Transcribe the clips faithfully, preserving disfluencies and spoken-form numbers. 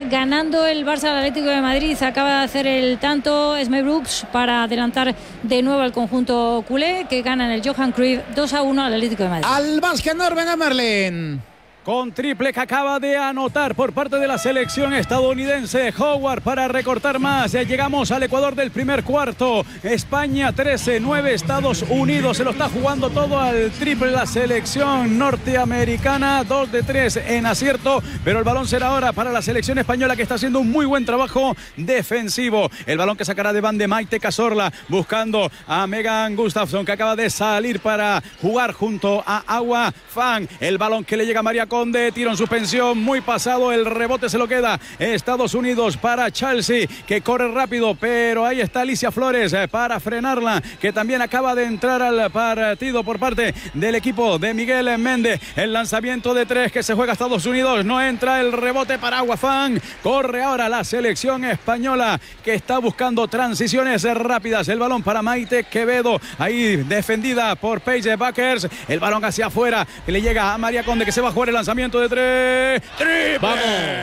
ganando el Barça al Atlético de Madrid. Acaba de hacer el tanto Esme Brooks para adelantar de nuevo al conjunto culé, que gana en el Johan Cruyff dos a uno al Atlético de Madrid. Al básquet, Norben Merlin. Con triple que acaba de anotar por parte de la selección estadounidense Howard para recortar más. Ya llegamos al Ecuador del primer cuarto. España trece nueve, Estados Unidos se lo está jugando todo al triple la selección norteamericana. dos de tres en acierto, pero el balón será ahora para la selección española, que está haciendo un muy buen trabajo defensivo. El balón que sacará de banda de Maite Cazorla, buscando a Megan Gustafsson, que acaba de salir para jugar junto a Agua Fan. El balón que le llega a María Conde, tiro en suspensión, muy pasado, el rebote se lo queda Estados Unidos para Chelsea, que corre rápido, pero ahí está Alicia Flores para frenarla, que también acaba de entrar al partido por parte del equipo de Miguel Méndez. El lanzamiento de tres que se juega Estados Unidos, no entra, el rebote para Aguafán. Corre ahora la selección española, que está buscando transiciones rápidas. El balón para Maite Quevedo, ahí defendida por Paige Buckers. El balón hacia afuera, que le llega a María Conde, que se va a jugar el lanzamiento de tres. ¡Triple! ¡Vamos!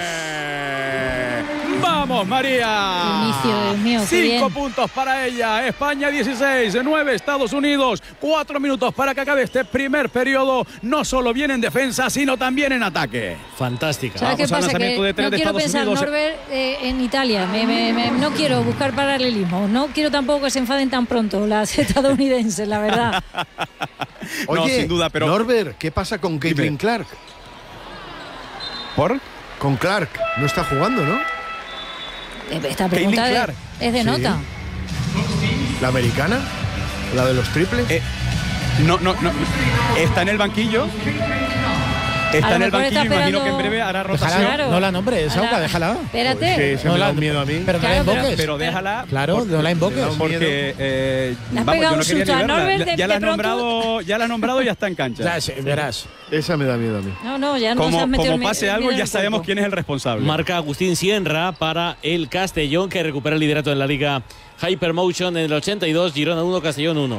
¡Vamos, María! Inicio, Dios mío, Cinco puntos para ella. España dieciséis, nueve Estados Unidos. Cuatro minutos para que acabe este primer periodo. No solo bien en defensa, sino también en ataque. Fantástica. ¿Sabes qué pasa? Que de no de quiero Estados pensar, Unidos. Norbert, eh, en Italia. Me, me, me, no quiero buscar paralelismo. No quiero tampoco que se enfaden tan pronto las estadounidenses, la verdad. Oye, no, sin duda, pero... Norbert, ¿qué pasa con Caitlin Clark? ¿Por? Con Clark. No está jugando, ¿no? Esta pregunta de, es de sí. nota. ¿La americana? ¿La de los triples? Eh, no, no, no. Está en el banquillo. Está en el banquillo, imagino que en breve hará rotación. Claro. No la nombres, Sauca, déjala. Espérate. Pues sí, no me la da un miedo a mí. Pero no Claro, la invoques. Pero déjala. Claro, no la invoques. Porque eh, Le has vamos, pegado yo no un quería susto ni a verla. Norbert, Ya, de- ya la de has pronto. nombrado, ya la has nombrado y ya está en cancha. Ya, sí, verás. Esa me da miedo a mí. No, no, ya no se Como, has metido como el- pase el algo, miedo ya en el sabemos cuerpo. quién es el responsable. Marca Agustín Sienra para el Castellón, que recupera el liderato en la Liga Hypermotion en el ochenta y dos. Girona uno, Castellón uno.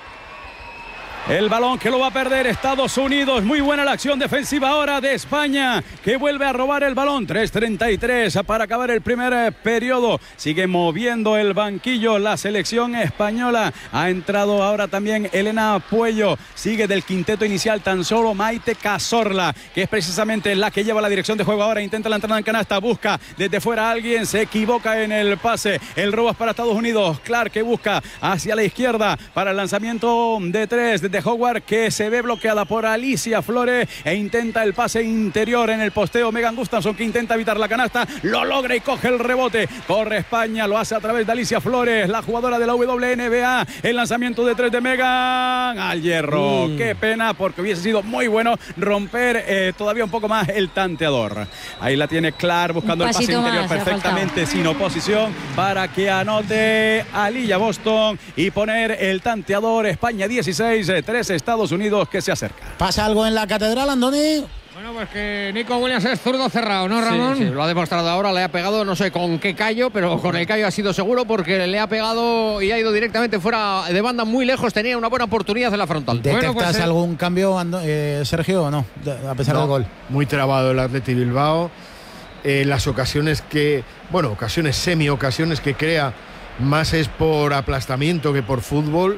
El balón que lo va a perder Estados Unidos. Muy buena la acción defensiva ahora de España, que vuelve a robar el balón. tres treinta y tres para acabar el primer eh, periodo. Sigue moviendo el banquillo la selección española. Ha entrado ahora también Elena Puello. Sigue del quinteto inicial tan solo Maite Cazorla, que es precisamente la que lleva la dirección de juego ahora. Intenta la entrada en canasta, busca desde fuera a alguien, se equivoca en el pase. El robo es para Estados Unidos. Clark, que busca hacia la izquierda para el lanzamiento de tres de Howard, que se ve bloqueada por Alicia Flores e intenta el pase interior en el posteo. Megan Gustafsson, que intenta evitar la canasta, lo logra y coge el rebote. Corre España, lo hace a través de Alicia Flores, la jugadora de la W N B A. El lanzamiento de tres de Megan al hierro. Mm. Qué pena, porque hubiese sido muy bueno romper eh, todavía un poco más el tanteador. Ahí la tiene Clark buscando el pase interior más, perfectamente sin oposición para que anote Aliyah Boston y poner el tanteador. España dieciséis, tres Estados Unidos, que se acerca. ¿Pasa algo en la catedral, Andoni? Bueno, pues que Nico Williams es zurdo cerrado, ¿no, Ramón? Sí, sí, lo ha demostrado ahora, le ha pegado, no sé con qué callo, pero con el callo ha sido seguro, porque le ha pegado y ha ido directamente fuera de banda, muy lejos, tenía una buena oportunidad en la frontal. ¿Detectas Bueno, pues, eh... algún cambio, Ando eh, Sergio, o no? A pesar no, del gol. Muy trabado el Athletic Bilbao. Eh, las ocasiones que, bueno, ocasiones, semi-ocasiones que crea, más es por aplastamiento que por fútbol.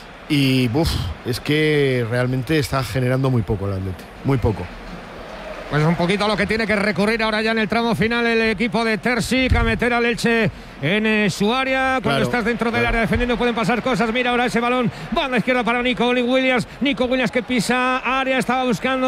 Y uf, es que realmente está generando muy poco el Athletic, muy poco. Pues un poquito a lo que tiene que recurrir ahora ya en el tramo final el equipo de Terzic, a meter al Elche en eh, su área. Cuando claro, estás dentro del claro. área defendiendo pueden pasar cosas. Mira ahora ese balón, banda izquierda para Nico Williams. Nico Williams que pisa área, estaba buscando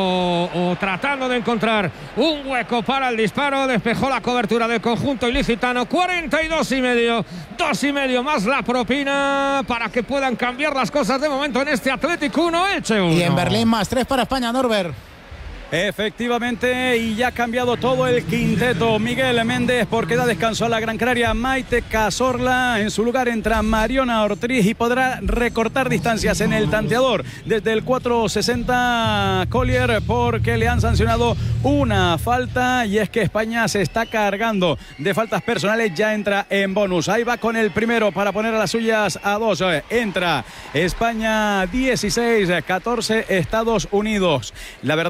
o tratando de encontrar un hueco para el disparo. Despejó la cobertura del conjunto ilicitano. cuarenta y dos y medio, dos y medio más la propina para que puedan cambiar las cosas de momento en este Atlético uno, Elche uno. Y en Berlín más tres para España, Norbert. Efectivamente, y ya ha cambiado todo el quinteto. Miguel Méndez, porque da descanso a la gran canaria Maite Cazorla. En su lugar entra Mariona Ortiz y podrá recortar distancias en el tanteador desde el cuatro sesenta Collier, porque le han sancionado una falta, y es que España se está cargando de faltas personales. Ya entra en bonus. Ahí va con el primero para poner a las suyas a dos. Entra España dieciséis, catorce Estados Unidos. La verdad es que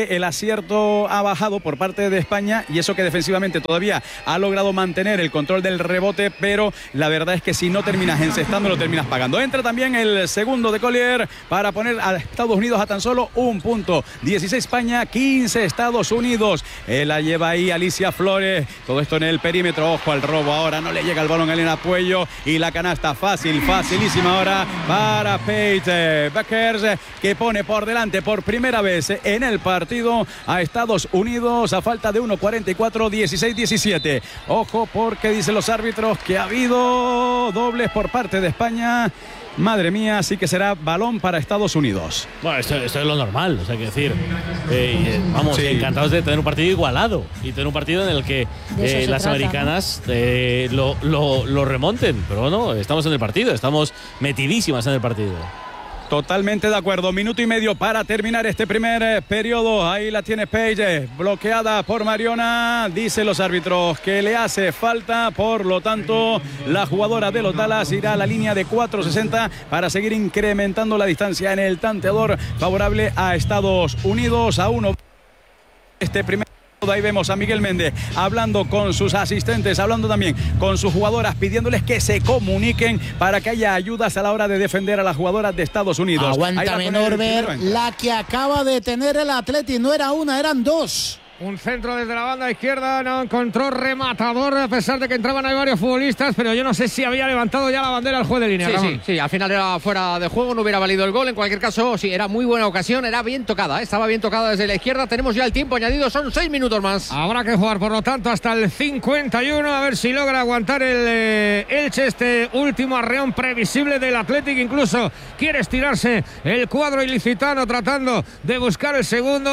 que el acierto ha bajado por parte de España y eso que defensivamente todavía ha logrado mantener el control del rebote, pero la verdad es que si no terminas encestando, lo terminas pagando. Entra también el segundo de Collier para poner a Estados Unidos a tan solo un punto. dieciséis España, quince Estados Unidos. Eh, la lleva ahí Alicia Flores. Todo esto en el perímetro. Ojo al robo ahora. No le llega el balón a Elena Puello. Y la canasta fácil, facilísima ahora para Paige Bueckers, que pone por delante por primera vez en el partido a Estados Unidos a falta de uno cuarenta y cuatro, dieciséis diecisiete. Ojo porque dicen los árbitros que ha habido dobles por parte de España. Madre mía, sí que será balón para Estados Unidos. Bueno, esto, esto es lo normal, o sea, hay que decir, eh, vamos, sí. encantados de tener un partido igualado y tener un partido en el que eh, las trata, americanas ¿no? eh, lo, lo, lo remonten, pero no, estamos en el partido, estamos metidísimas en el partido. Totalmente de acuerdo. Minuto y medio para terminar este primer eh, periodo. Ahí la tiene Paige, bloqueada por Mariona. Dicen los árbitros que le hace falta. Por lo tanto, la jugadora de los Dallas irá a la línea de cuatro sesenta para seguir incrementando la distancia en el tanteador favorable a Estados Unidos. A uno este primer. Ahí vemos a Miguel Méndez hablando con sus asistentes, hablando también con sus jugadoras, pidiéndoles que se comuniquen para que haya ayudas a la hora de defender a las jugadoras de Estados Unidos. Aguántame, Norbert, la que acaba de tener el Atleti no era una, eran dos. Un centro desde la banda izquierda, no encontró rematador, a pesar de que entraban ahí varios futbolistas, pero yo no sé si había levantado ya la bandera el juez de línea. Sí, Ramón. sí, sí, al final era fuera de juego, no hubiera valido el gol. En cualquier caso, sí, era muy buena ocasión, era bien tocada, ¿eh? Estaba bien tocada desde la izquierda. Tenemos ya el tiempo añadido, son seis minutos más. Habrá que jugar, por lo tanto, hasta el cincuenta y uno, a ver si logra aguantar el eh, Elche, este último arreón previsible del Athletic. Incluso quiere estirarse el cuadro ilicitano, tratando de buscar el segundo.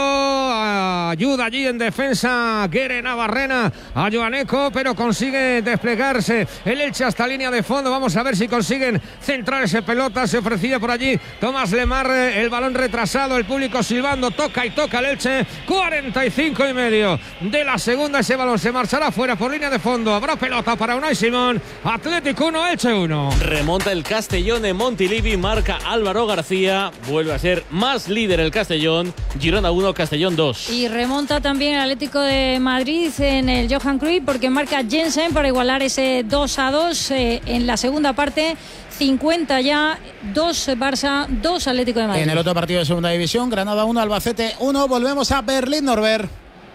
Ayuda allí en defensa Guere Navarrena a Joaneco, pero consigue desplegarse el Elche hasta línea de fondo. Vamos a ver si consiguen centrar esa pelota. Se ofrecía por allí Tomás Lemar, el balón retrasado, el público silbando, toca y toca el Elche. cuarenta y cinco y medio de la segunda, ese balón se marchará fuera por línea de fondo. Habrá pelota para Unai Simón. Atlético uno, Elche uno. Remonta el Castellón en Montilivi, marca Álvaro García, vuelve a ser más líder el Castellón. Girona uno, Castellón dos. Y remonta también el Atlético de Madrid en el Johan Cruyff, porque marca Jensen para igualar ese dos a dos eh, en la segunda parte. cincuenta ya, dos Barça, dos Atlético de Madrid. En el otro partido de segunda división, Granada uno, Albacete uno. Volvemos a Berlín, Norbert.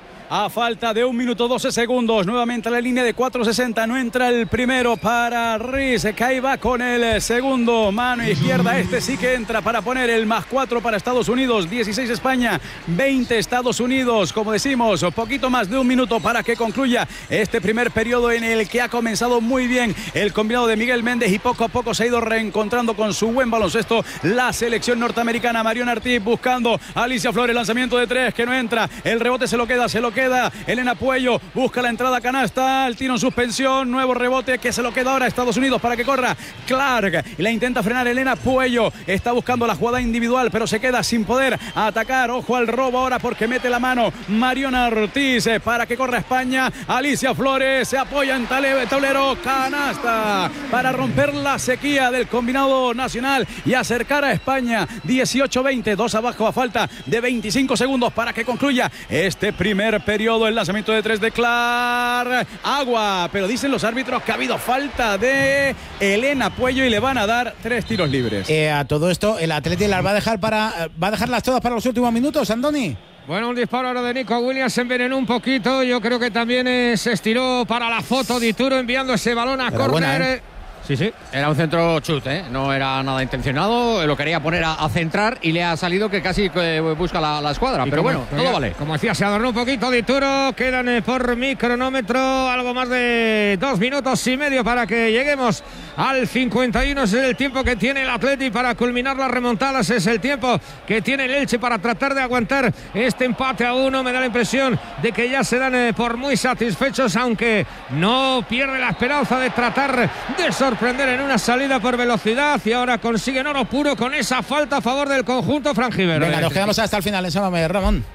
A falta de un minuto doce segundos, nuevamente a la línea de cuatro sesenta, no entra el primero para Riz, que ahí va con el segundo, mano izquierda, este sí que entra para poner el más cuatro para Estados Unidos, dieciséis España, veinte Estados Unidos, como decimos, poquito más de un minuto para que concluya este primer periodo en el que ha comenzado muy bien el combinado de Miguel Méndez y poco a poco se ha ido reencontrando con su buen baloncesto la selección norteamericana. Mariona Ortiz buscando a Alicia Flores, lanzamiento de tres que no entra, el rebote se lo queda, se lo queda queda Elena Puello, busca la entrada canasta, el tiro en suspensión, nuevo rebote que se lo queda ahora a Estados Unidos para que corra Clark, y la intenta frenar Elena Puello, está buscando la jugada individual pero se queda sin poder atacar, ojo al robo ahora porque mete la mano Mariona Ortiz para que corra España, Alicia Flores se apoya en tablero, canasta para romper la sequía del combinado nacional y acercar a España, dieciocho veinte, dos abajo a falta de veinticinco segundos para que concluya este primer periodo. El lanzamiento de tres de Clark, agua, pero dicen los árbitros que ha habido falta de Elena Puello y le van a dar tres tiros libres. Eh, a todo esto el Atleti las va a dejar para va a dejarlas todas para los últimos minutos, Andoni. Bueno, un disparo ahora de Nico Williams, se envenenó un poquito, yo creo que también eh, se estiró para la foto de Ituro enviando ese balón a córner. ¿eh? Sí, sí, era un centro chut, ¿eh? No era nada intencionado, lo quería poner a, a centrar y le ha salido que casi eh, busca la, la escuadra, y pero como, bueno, todo ya, vale. Como decía, se adornó un poquito de Ituro, quedan eh, por mi cronómetro algo más de dos minutos y medio para que lleguemos al cincuenta y uno, es el tiempo que tiene el Atleti para culminar las remontadas, es el tiempo que tiene el Elche para tratar de aguantar este empate a uno, me da la impresión de que ya se dan eh, por muy satisfechos, aunque no pierde la esperanza de tratar de sorprender en una salida por velocidad y ahora consiguen oro puro con esa falta a favor del conjunto franjiverde. Venga, nos quedamos hasta el final, ensómame, Ramón.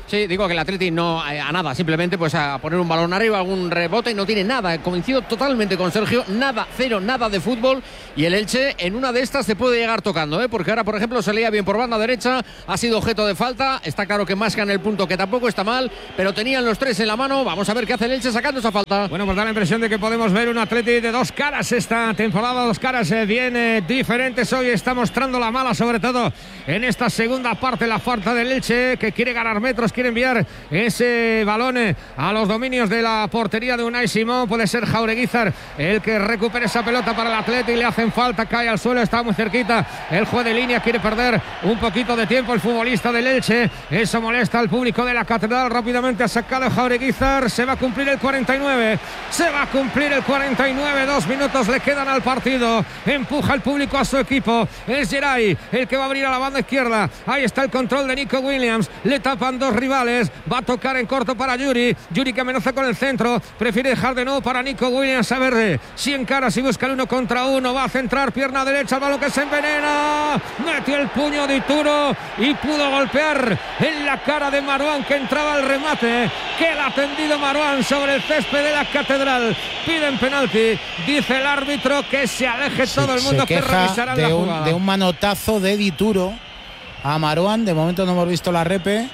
Sí, digo que el Atleti no a, a nada, simplemente pues a poner un balón arriba, algún rebote y no tiene nada. Coincido totalmente con Sergio, nada, cero, nada de fútbol. Y el Elche en una de estas se puede llegar tocando, ¿eh? Porque ahora, por ejemplo, se leía bien por banda derecha, ha sido objeto de falta. Está claro que mascan el punto, que tampoco está mal, pero tenían los tres en la mano. Vamos a ver qué hace el Elche sacando esa falta. Bueno, pues da la impresión de que podemos ver un Atleti de dos caras esta temporada, dos caras eh, bien eh, diferentes. Hoy está mostrando la mala, sobre todo en esta segunda parte, la falta del Elche, que quiere ganar metros, quiere enviar ese balón eh, a los dominios de la portería de Unai Simón. Puede ser Jaureguizar el que recupere esa pelota para el Atleti, le hacen falta, cae al suelo, está muy cerquita el juez de línea, quiere perder un poquito de tiempo el futbolista del Elche, eso molesta al público de la Catedral. Rápidamente ha sacado Jaureguizar, se va a cumplir el cuarenta y nueve, se va a cumplir el cuarenta y nueve, dos minutos le quedan al partido, empuja el público a su equipo, es Geray el que va a abrir a la banda izquierda, ahí está el control de Nico Williams, le tapan dos rivales, va a tocar en corto para Yuri, Yuri que amenaza con el centro, prefiere dejar de nuevo para Nico Williams, a ver si encara, si busca el uno contra uno, va a centrar, pierna derecha, el balón que se envenena, metió el puño de Ituro y pudo golpear en la cara de Marouane, que entraba al remate, que el atendido Marouane sobre el césped de la Catedral. Piden penalti, dice el árbitro que se aleje se, todo el mundo, que revisarán de la un, jugada. de un manotazo de Dituro a Marouane, de momento no hemos visto la repe.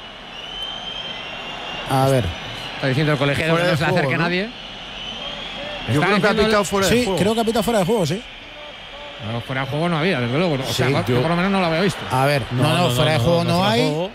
A ver, Está diciendo el colegiado que no se le acerque a nadie. Yo creo que ha pitado fuera de sí, juego. creo que ha pitado fuera de juego, sí. No, fuera de juego no había, desde luego. O sea, Sí, yo yo- por lo menos no lo había visto. A ver, no, no, fuera de juego no, fuera de hay. juego.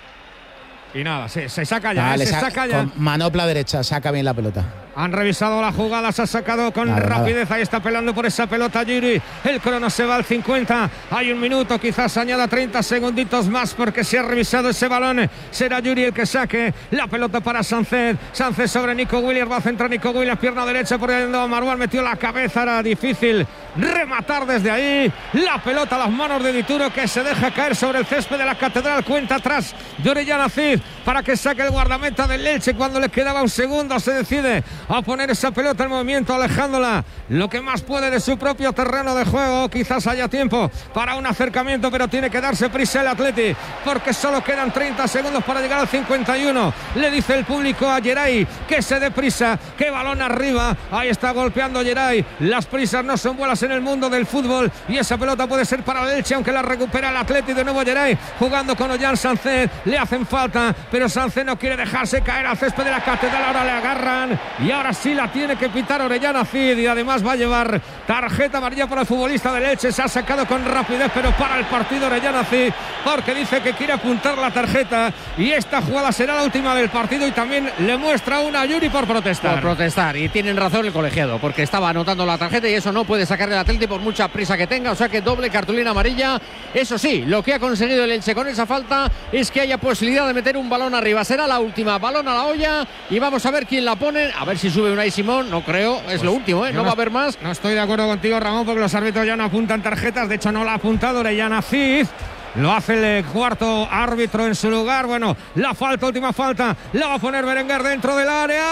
Y nada, se, se saca ya, Vale, se sa- saca ya. con manopla derecha, saca bien la pelota. Han revisado la jugada, se ha sacado con Nada, rapidez. Ahí está pelando por esa pelota Yuri. El crono se va al cincuenta. Hay un minuto, quizás añada treinta segunditos más porque se ha revisado ese balón. Será Yuri el que saque la pelota para Sánchez. Sánchez sobre Nico Williams. Va a centrar Nico Williams, pierna derecha por el Marouane. Metió la cabeza, era difícil rematar desde ahí. La pelota a las manos de Dituro, que se deja caer sobre el césped de la Catedral. Cuenta atrás de Orellana Cid para que saque el guardameta del Elche. Cuando le quedaba un segundo, se decide a poner esa pelota en movimiento, alejándola lo que más puede de su propio terreno de juego. Quizás haya tiempo para un acercamiento, pero tiene que darse prisa el Atleti, porque solo quedan treinta segundos para llegar al cincuenta y uno. Le dice el público a Geray que se dé prisa, que balón arriba. Ahí está golpeando Geray. Las prisas no son buenas en el mundo del fútbol, y esa pelota puede ser para el Elche, aunque la recupera el Atleti. De nuevo Geray jugando con Ollán Sánchez, le hacen falta, pero Sánchez no quiere dejarse caer al césped de la Catedral. Ahora le agarran y ahora sí la tiene que pitar Orellana Cid, y además va a llevar tarjeta amarilla para el futbolista del Elche. Se ha sacado con rapidez, pero para el partido Orellana Cid, porque dice que quiere apuntar la tarjeta, y esta jugada será la última del partido, y también le muestra una a Yuri por protestar. Por protestar, y tienen razón el colegiado, porque estaba anotando la tarjeta y eso no puede sacar el Atleti por mucha prisa que tenga. O sea que doble cartulina amarilla. Eso sí, lo que ha conseguido el Elche con esa falta es que haya posibilidad de meter un balón arriba. Será la última, balón a la olla, y vamos a ver quién la pone. A ver si sube Unai Simón, no creo, es Pues lo último, ¿eh? No va a haber más. No estoy de acuerdo contigo, Ramón, porque los árbitros ya no apuntan tarjetas. De hecho, no la ha apuntado Orellana Cid. Lo hace el cuarto árbitro en su lugar. Bueno, la falta, última falta, la va a poner Berenguer dentro del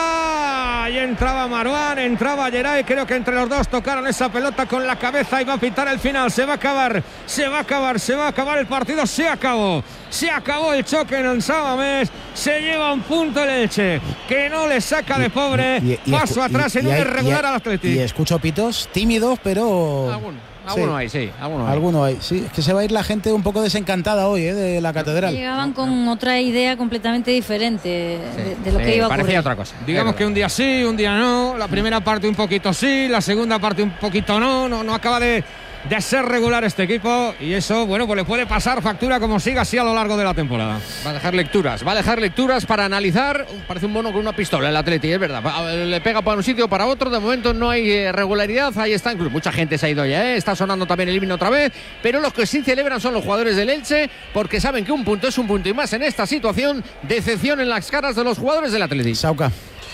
área. Y entraba Marouane, entraba Geray. Creo que entre los dos tocaron esa pelota con la cabeza y va a pitar el final. Se va a acabar, se va a acabar, se va a acabar el partido. Se acabó, se acabó el choque en el Samamés. Se lleva un punto el Elche, que no le saca de pobre. Y- y- y Paso escu- atrás y- en y un hay- irregular y- al Atleti. Y escucho pitos tímidos, pero. Alguno, alguno hay, sí, alguno hay. Alguno hay. Sí, es que se va a ir la gente un poco desencantada hoy, ¿eh? De la catedral. Llegaban con otra idea completamente diferente de, de lo Sí, que iba a ocurrir. parecía otra cosa. Digamos Es que un día sí, un día no. La primera parte un poquito sí, la segunda parte un poquito no. No, no acaba de, de ser regular este equipo, y eso, bueno, pues le puede pasar factura como siga así a lo largo de la temporada. Va a dejar lecturas, va a dejar lecturas para analizar. Parece un mono con una pistola el Atleti, es verdad. Va- Le pega para un sitio, para otro. De momento no hay eh, regularidad. Ahí está, incluso mucha gente se ha ido ya, ¿eh? Está sonando también el himno otra vez. Pero los que sí celebran son los jugadores del Elche, porque saben que un punto es un punto, y más en esta situación. Decepción en las caras de los jugadores del Atleti. Sauca.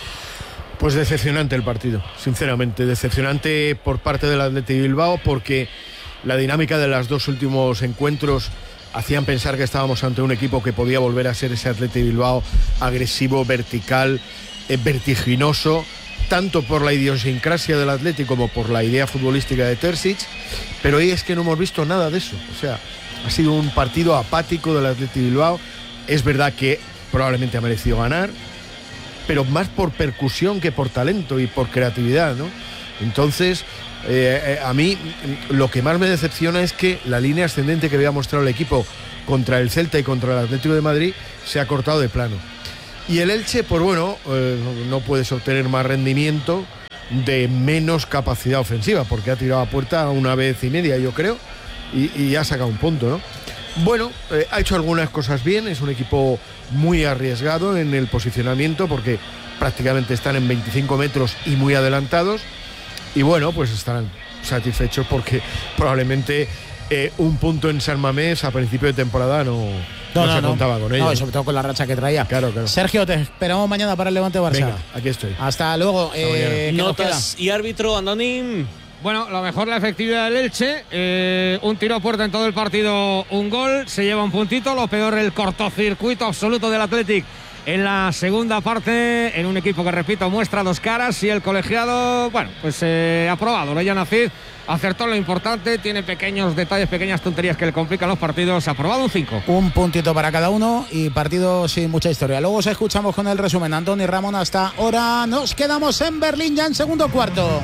Pues decepcionante el partido, sinceramente, decepcionante por parte del Athletic Bilbao, porque la dinámica de los dos últimos encuentros hacían pensar que estábamos ante un equipo que podía volver a ser ese Athletic Bilbao agresivo, vertical, eh, vertiginoso, tanto por la idiosincrasia del Athletic como por la idea futbolística de Terzic, pero hoy es que no hemos visto nada de eso. O sea, ha sido un partido apático del Athletic Bilbao. Es verdad que probablemente ha merecido ganar, pero más por percusión que por talento y por creatividad, ¿no? Entonces, eh, a mí lo que más me decepciona es que la línea ascendente que había mostrado el equipo contra el Celta y contra el Atlético de Madrid se ha cortado de plano. Y el Elche, pues bueno, eh, no puedes obtener más rendimiento de menos capacidad ofensiva, porque ha tirado a puerta una vez y media, yo creo, y, y ha sacado un punto, ¿no? Bueno, eh, ha hecho algunas cosas bien, es un equipo muy arriesgado en el posicionamiento, porque prácticamente están en veinticinco metros y muy adelantados, y bueno, pues estarán satisfechos porque probablemente eh, un punto en San Mamés a principio de temporada no, no, no, no se no. contaba con ello. No, y sobre todo con la racha que traía. Claro, claro. Sergio, te esperamos mañana para el Levante Barça. Venga, aquí estoy. Hasta luego. Eh, Notas y árbitro, Andonín. Bueno, lo mejor la efectividad del Elche, eh, un tiro a puerta en todo el partido, un gol, se lleva un puntito, lo peor el cortocircuito absoluto del Athletic en la segunda parte, en un equipo que, repito, muestra dos caras, y el colegiado, bueno, pues eh, aprobado. Orellana Nacid acertó lo importante, tiene pequeños detalles, pequeñas tonterías que le complican los partidos, aprobado un cinco. Un puntito para cada uno y partido sin mucha historia. Luego os escuchamos con el resumen. Antoni Ramón, hasta ahora nos quedamos en Berlín ya en segundo cuarto.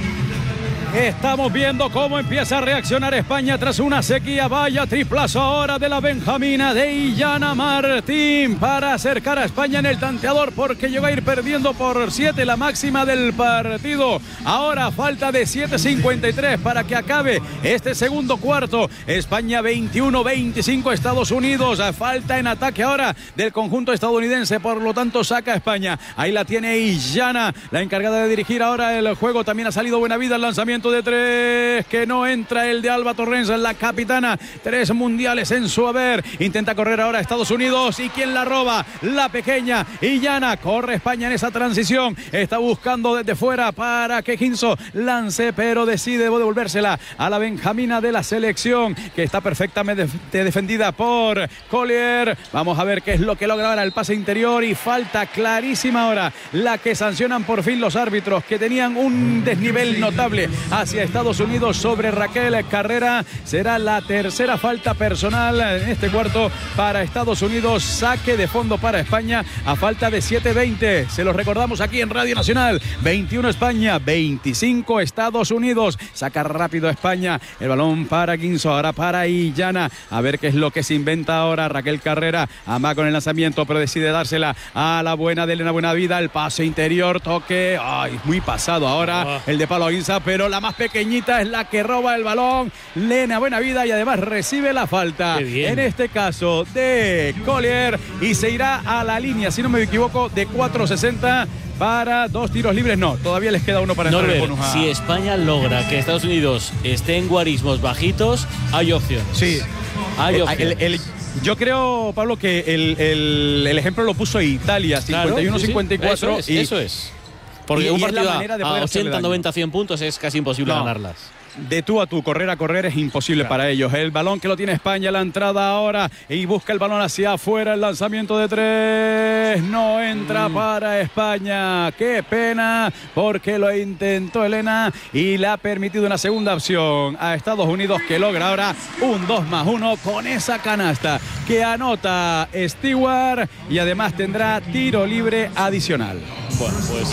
Estamos viendo cómo empieza a reaccionar España tras una sequía. Vaya triplazo ahora de la benjamina de Illana Martín para acercar a España en el tanteador, porque llegó a ir perdiendo por siete, la máxima del partido. Ahora falta de siete cincuenta y tres para que acabe este segundo cuarto. España veintiuno veinticinco Estados Unidos. Falta en ataque ahora del conjunto estadounidense, por lo tanto saca a España. Ahí la tiene Illana, la encargada de dirigir ahora el juego. También ha salido buena vida el lanzamiento de tres, que no entra el de Alba Torrens, la capitana, tres mundiales en su haber. Intenta correr ahora Estados Unidos, y quien la roba, la pequeña Illana. Corre España en esa transición, está buscando desde fuera para que Ginso lance, pero decide devolvérsela a la benjamina de la selección, que está perfectamente defendida por Collier. Vamos a ver qué es lo que logra ahora el pase interior, y falta clarísima ahora la que sancionan por fin los árbitros, que tenían un desnivel notable hacia Estados Unidos sobre Raquel Carrera. Será la tercera falta personal en este cuarto para Estados Unidos. Saque de fondo para España a falta de siete veinte. Se los recordamos aquí en Radio Nacional. veintiuno España, veinticinco Estados Unidos. Saca rápido España. El balón para Ginso, ahora para Illana. A ver qué es lo que se inventa ahora Raquel Carrera. Ama con el lanzamiento, pero decide dársela a la buena de Elena Buenavida. El pase interior, toque. Ay, muy pasado ahora oh. el de palo a Ginza, pero la más pequeñita es la que roba el balón, Lena Buenavida, y además recibe la falta, en este caso de Collier, y se irá a la línea, si no me equivoco, de cuatro sesenta para dos tiros libres. No, todavía les queda uno para entrar en bonus. Si España logra que Estados Unidos esté en guarismos bajitos, hay opciones. Sí, hay opciones. El, el, yo creo, Pablo, que el, el, el ejemplo lo puso Italia, cincuenta y uno cincuenta y cuatro. Claro, sí, sí. Eso es. Eso es. Porque y, un partido a, a ochenta, noventa, cien puntos es casi imposible no. ganarlas. De tú a tú, correr a correr es imposible claro. para ellos. El balón que lo tiene España, la entrada ahora, y busca el balón hacia afuera, el lanzamiento de tres, no entra mm. para España. Qué pena, porque lo intentó Elena y le ha permitido una segunda opción a Estados Unidos, que logra ahora un dos más uno con esa canasta que anota Stewart, y además tendrá tiro libre adicional. Bueno, pues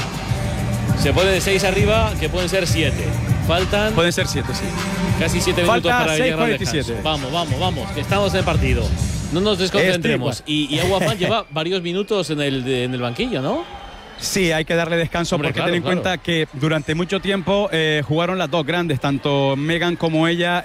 se pone de seis arriba, que pueden ser siete. Faltan. Pueden ser siete, sí. Casi siete minutos para llegar al descanso. Vamos, vamos, vamos, que estamos en el partido. No nos desconcentremos. Y, y Aguafán lleva varios minutos en el, en el banquillo, ¿no? Sí, hay que darle descanso. Hombre, porque claro, ten en claro. cuenta que durante mucho tiempo eh, jugaron las dos grandes, tanto Megan como ella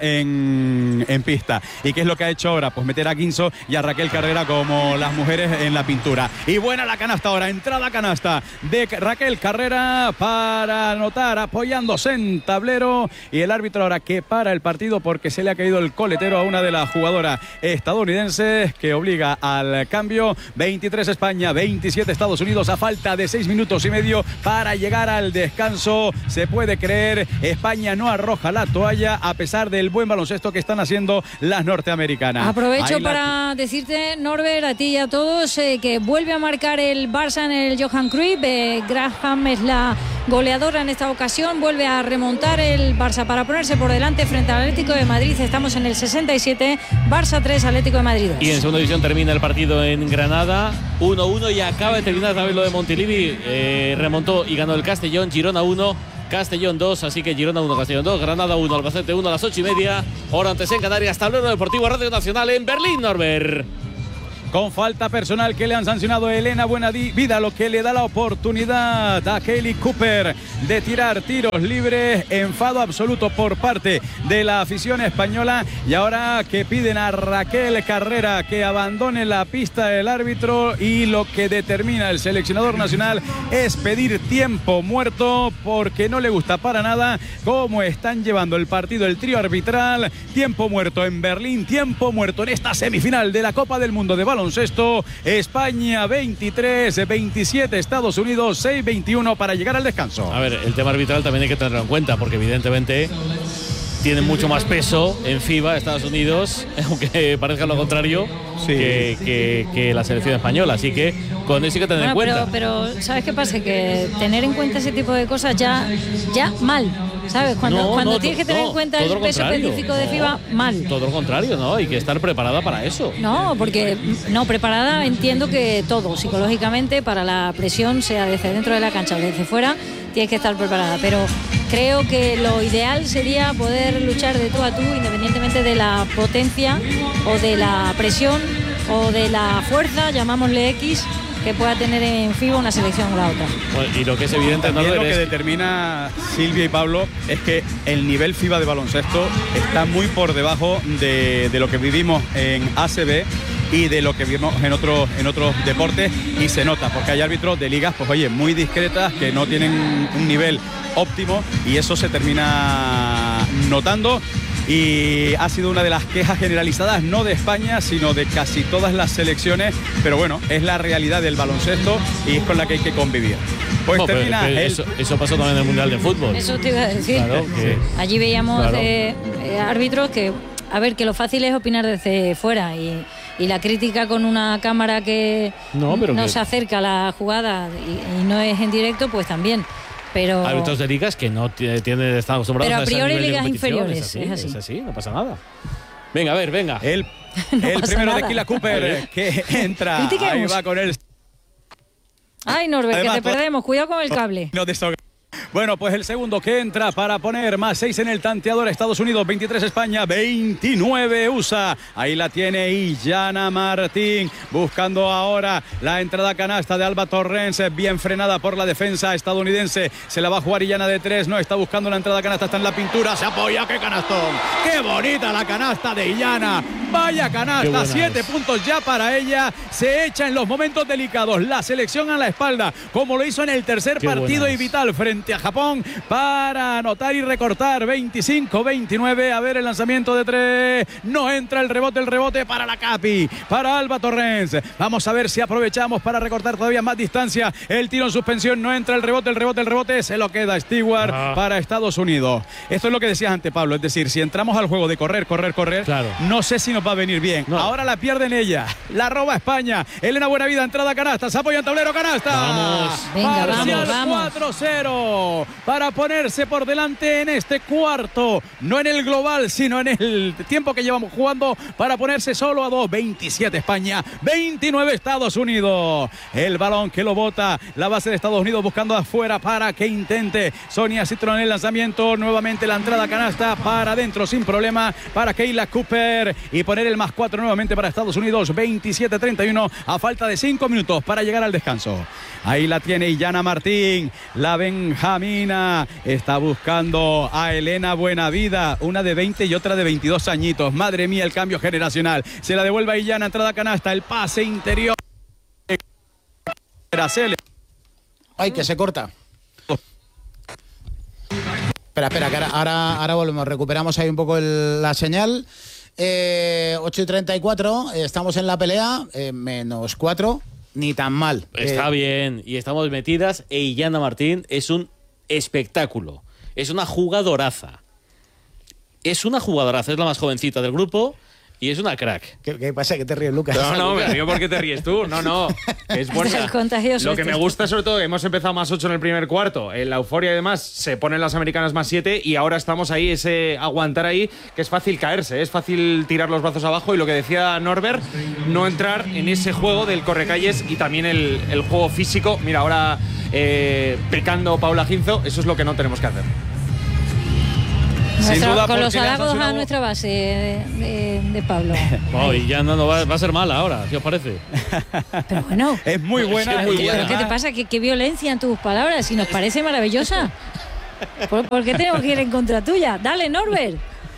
en, en pista. ¿Y qué es lo que ha hecho ahora? Pues meter a Ginso y a Raquel Carrera como las mujeres en la pintura. Y buena la canasta ahora, entrada canasta de Raquel Carrera para anotar, apoyándose en tablero. Y el árbitro ahora que para el partido, porque se le ha caído el coletero a una de las jugadoras estadounidenses, que obliga al cambio. veintitrés España, veintisiete Estados Unidos, a falta de seis minutos y medio para llegar al descanso. Se puede creer, España no arroja la toalla a pesar del buen baloncesto que están haciendo las norteamericanas. Aprovecho Ahí para la... decirte, Norbert, a ti y a todos, eh, que vuelve a marcar el Barça en el Johan Cruyff. Eh, Graham es la goleadora en esta ocasión, vuelve a remontar el Barça para ponerse por delante frente al Atlético de Madrid. Estamos en el sesenta y siete, Barça tres, Atlético de Madrid dos. Y en segunda división termina el partido en Granada, uno uno, y acaba de terminar también lo de Montilivi. Eh, remontó y ganó el Castellón, Girona uno, Castellón dos, así que Girona uno, Castellón dos, Granada uno, Albacete uno a las ocho y media, hora antes en Canarias. Tablero Deportivo Radio Nacional en Berlín, Norbert. Con falta personal que le han sancionado a Elena Buenavida, lo que le da la oportunidad a Kelly Cooper de tirar tiros libres. Enfado absoluto por parte de la afición española, y ahora que piden a Raquel Carrera que abandone la pista del árbitro, y lo que determina el seleccionador nacional es pedir tiempo muerto, porque no le gusta para nada cómo están llevando el partido el trío arbitral. Tiempo muerto en Berlín, tiempo muerto en esta semifinal de la Copa del Mundo de baloncesto. España veintitrés, veintisiete Estados Unidos seis veintiuno para llegar al descanso. A ver, el tema arbitral también hay que tenerlo en cuenta, porque evidentemente tiene mucho más peso en FIBA Estados Unidos, aunque parezca lo contrario, sí, que, que, que la selección española, así que con eso hay que tener bueno, en cuenta. Pero, pero ¿sabes qué pasa? Que tener en cuenta ese tipo de cosas ya, ya mal, ¿sabes? Cuando, no, cuando no, tienes que tener no, en cuenta el peso específico de FIBA, no, mal. Todo lo contrario, ¿no? Hay que estar preparada para eso. No, porque no, preparada entiendo que todo, psicológicamente, para la presión, sea desde dentro de la cancha o desde fuera, tienes que estar preparada, pero creo que lo ideal sería poder luchar de tú a tú, independientemente de la potencia o de la presión o de la fuerza, llamámosle X, que pueda tener en FIBA una selección o la otra. Bueno, y lo que es evidente, también no lo que es... determina Silvia y Pablo es que el nivel FIBA de baloncesto está muy por debajo de, de lo que vivimos en A C B y de lo que vimos en otros en otros deportes, y se nota porque hay árbitros de ligas, pues oye, muy discretas, que no tienen un nivel óptimo, y eso se termina notando. Y ha sido una de las quejas generalizadas, no de España, sino de casi todas las selecciones, pero bueno, es la realidad del baloncesto y es con la que hay que convivir. Pues no, termina pero, pero el... eso, eso pasó también en el Mundial de Fútbol. Eso te iba a decir. Claro, que... Allí veíamos claro. eh, eh, árbitros que, a ver, que lo fácil es opinar desde fuera, y, y la crítica con una cámara que no, pero no que... se acerca a la jugada y, y no es en directo, pues también. Pero árbitros de ligas que no tienen, están acostumbrados pero a priori a ese ligas inferiores, es así, es así. Es así, no pasa nada. Venga, a ver, venga. El, no el primero nada. de Kila Cooper que entra. Critiquemos. Ahí va con él. Ay, Norbert, Además, que te perdemos. Cuidado con el cable. No te Bueno, pues el segundo que entra para poner más seis en el tanteador. Estados Unidos veintitrés, España veintinueve, U S A. Ahí la tiene Illana Martín, buscando ahora la entrada canasta de Alba Torrens, bien frenada por la defensa estadounidense. Se la va a jugar Illana de tres, no está buscando la entrada canasta, está en la pintura, se apoya, qué canastón, qué bonita la canasta de Illana, vaya canasta, siete es. puntos ya para ella, se echa en los momentos delicados la selección a la espalda, como lo hizo en el tercer qué partido y vital frente a Japón, para anotar y recortar. Veinticinco veintinueve. A ver el lanzamiento de tres, no entra, el rebote, el rebote para la Capi, para Alba Torrens. Vamos a ver si aprovechamos para recortar todavía más distancia. El tiro en suspensión, no entra, el rebote, el rebote, el rebote, se lo queda Stewart ah. para Estados Unidos. Esto es lo que decías antes, Pablo, es decir, si entramos al juego de correr, correr, correr, claro. no sé si nos va a venir bien. No. Ahora la pierden ella, la roba España. Elena Buenavida, entrada canasta, se apoya en tablero, canasta. Vamos. Venga, Parcial vamos, cuatro cero para ponerse por delante en este cuarto, no en el global, sino en el tiempo que llevamos jugando, para ponerse solo a dos. Veintisiete España, veintinueve Estados Unidos. El balón que lo bota la base de Estados Unidos, buscando afuera para que intente Sonia Citron el lanzamiento, nuevamente la entrada canasta para adentro sin problema para Kayla Cooper, y poner el más cuatro nuevamente para Estados Unidos. Veintisiete treinta y uno a falta de cinco minutos para llegar al descanso. Ahí la tiene Illana Martín, la benjamina, está buscando a Elena Buenavida, una de veinte y otra de veintidós añitos. Madre mía, el cambio generacional. Se la devuelve a Illana, entrada canasta, el pase interior. Ay, que se corta. Espera, espera, que ahora, ahora, ahora volvemos, recuperamos ahí un poco el, la señal. Eh, ocho y treinta y cuatro, eh, estamos en la pelea, eh, menos cuatro. ni tan mal. Está eh, bien, y estamos metidas, e Illana Martín es un espectáculo, es una jugadoraza. Es una jugadoraza, es la más jovencita del grupo y es una crack. ¿Qué, qué pasa? ¿Qué te ríes, Lucas? No, no, me río porque te ríes tú. No, no. Es buena. Es contagioso Lo que este. me gusta, sobre todo, hemos empezado más ocho en el primer cuarto. En la euforia, además, se ponen las americanas más siete y ahora estamos ahí, ese aguantar ahí, que es fácil caerse, es fácil tirar los brazos abajo. Y lo que decía Norbert, no entrar en ese juego del correcalles y también el, el juego físico. Mira, ahora eh, pecando Paula Ginzo, eso es lo que no tenemos que hacer. Sin Nuestra- duda, con los porque le han halagos a sancionado- nuestra base de, de- de Pablo. Oh, Illana no va, va a ser mala ahora, ¿qué os parece? Pero bueno. Es muy buena. Es muy y buena. ¿Pero qué te además- pasa? ¿Qué, qué violencia en tus palabras? Si nos parece maravillosa. ¿Por, por qué tenemos que ir en contra tuya? Dale, Norbert.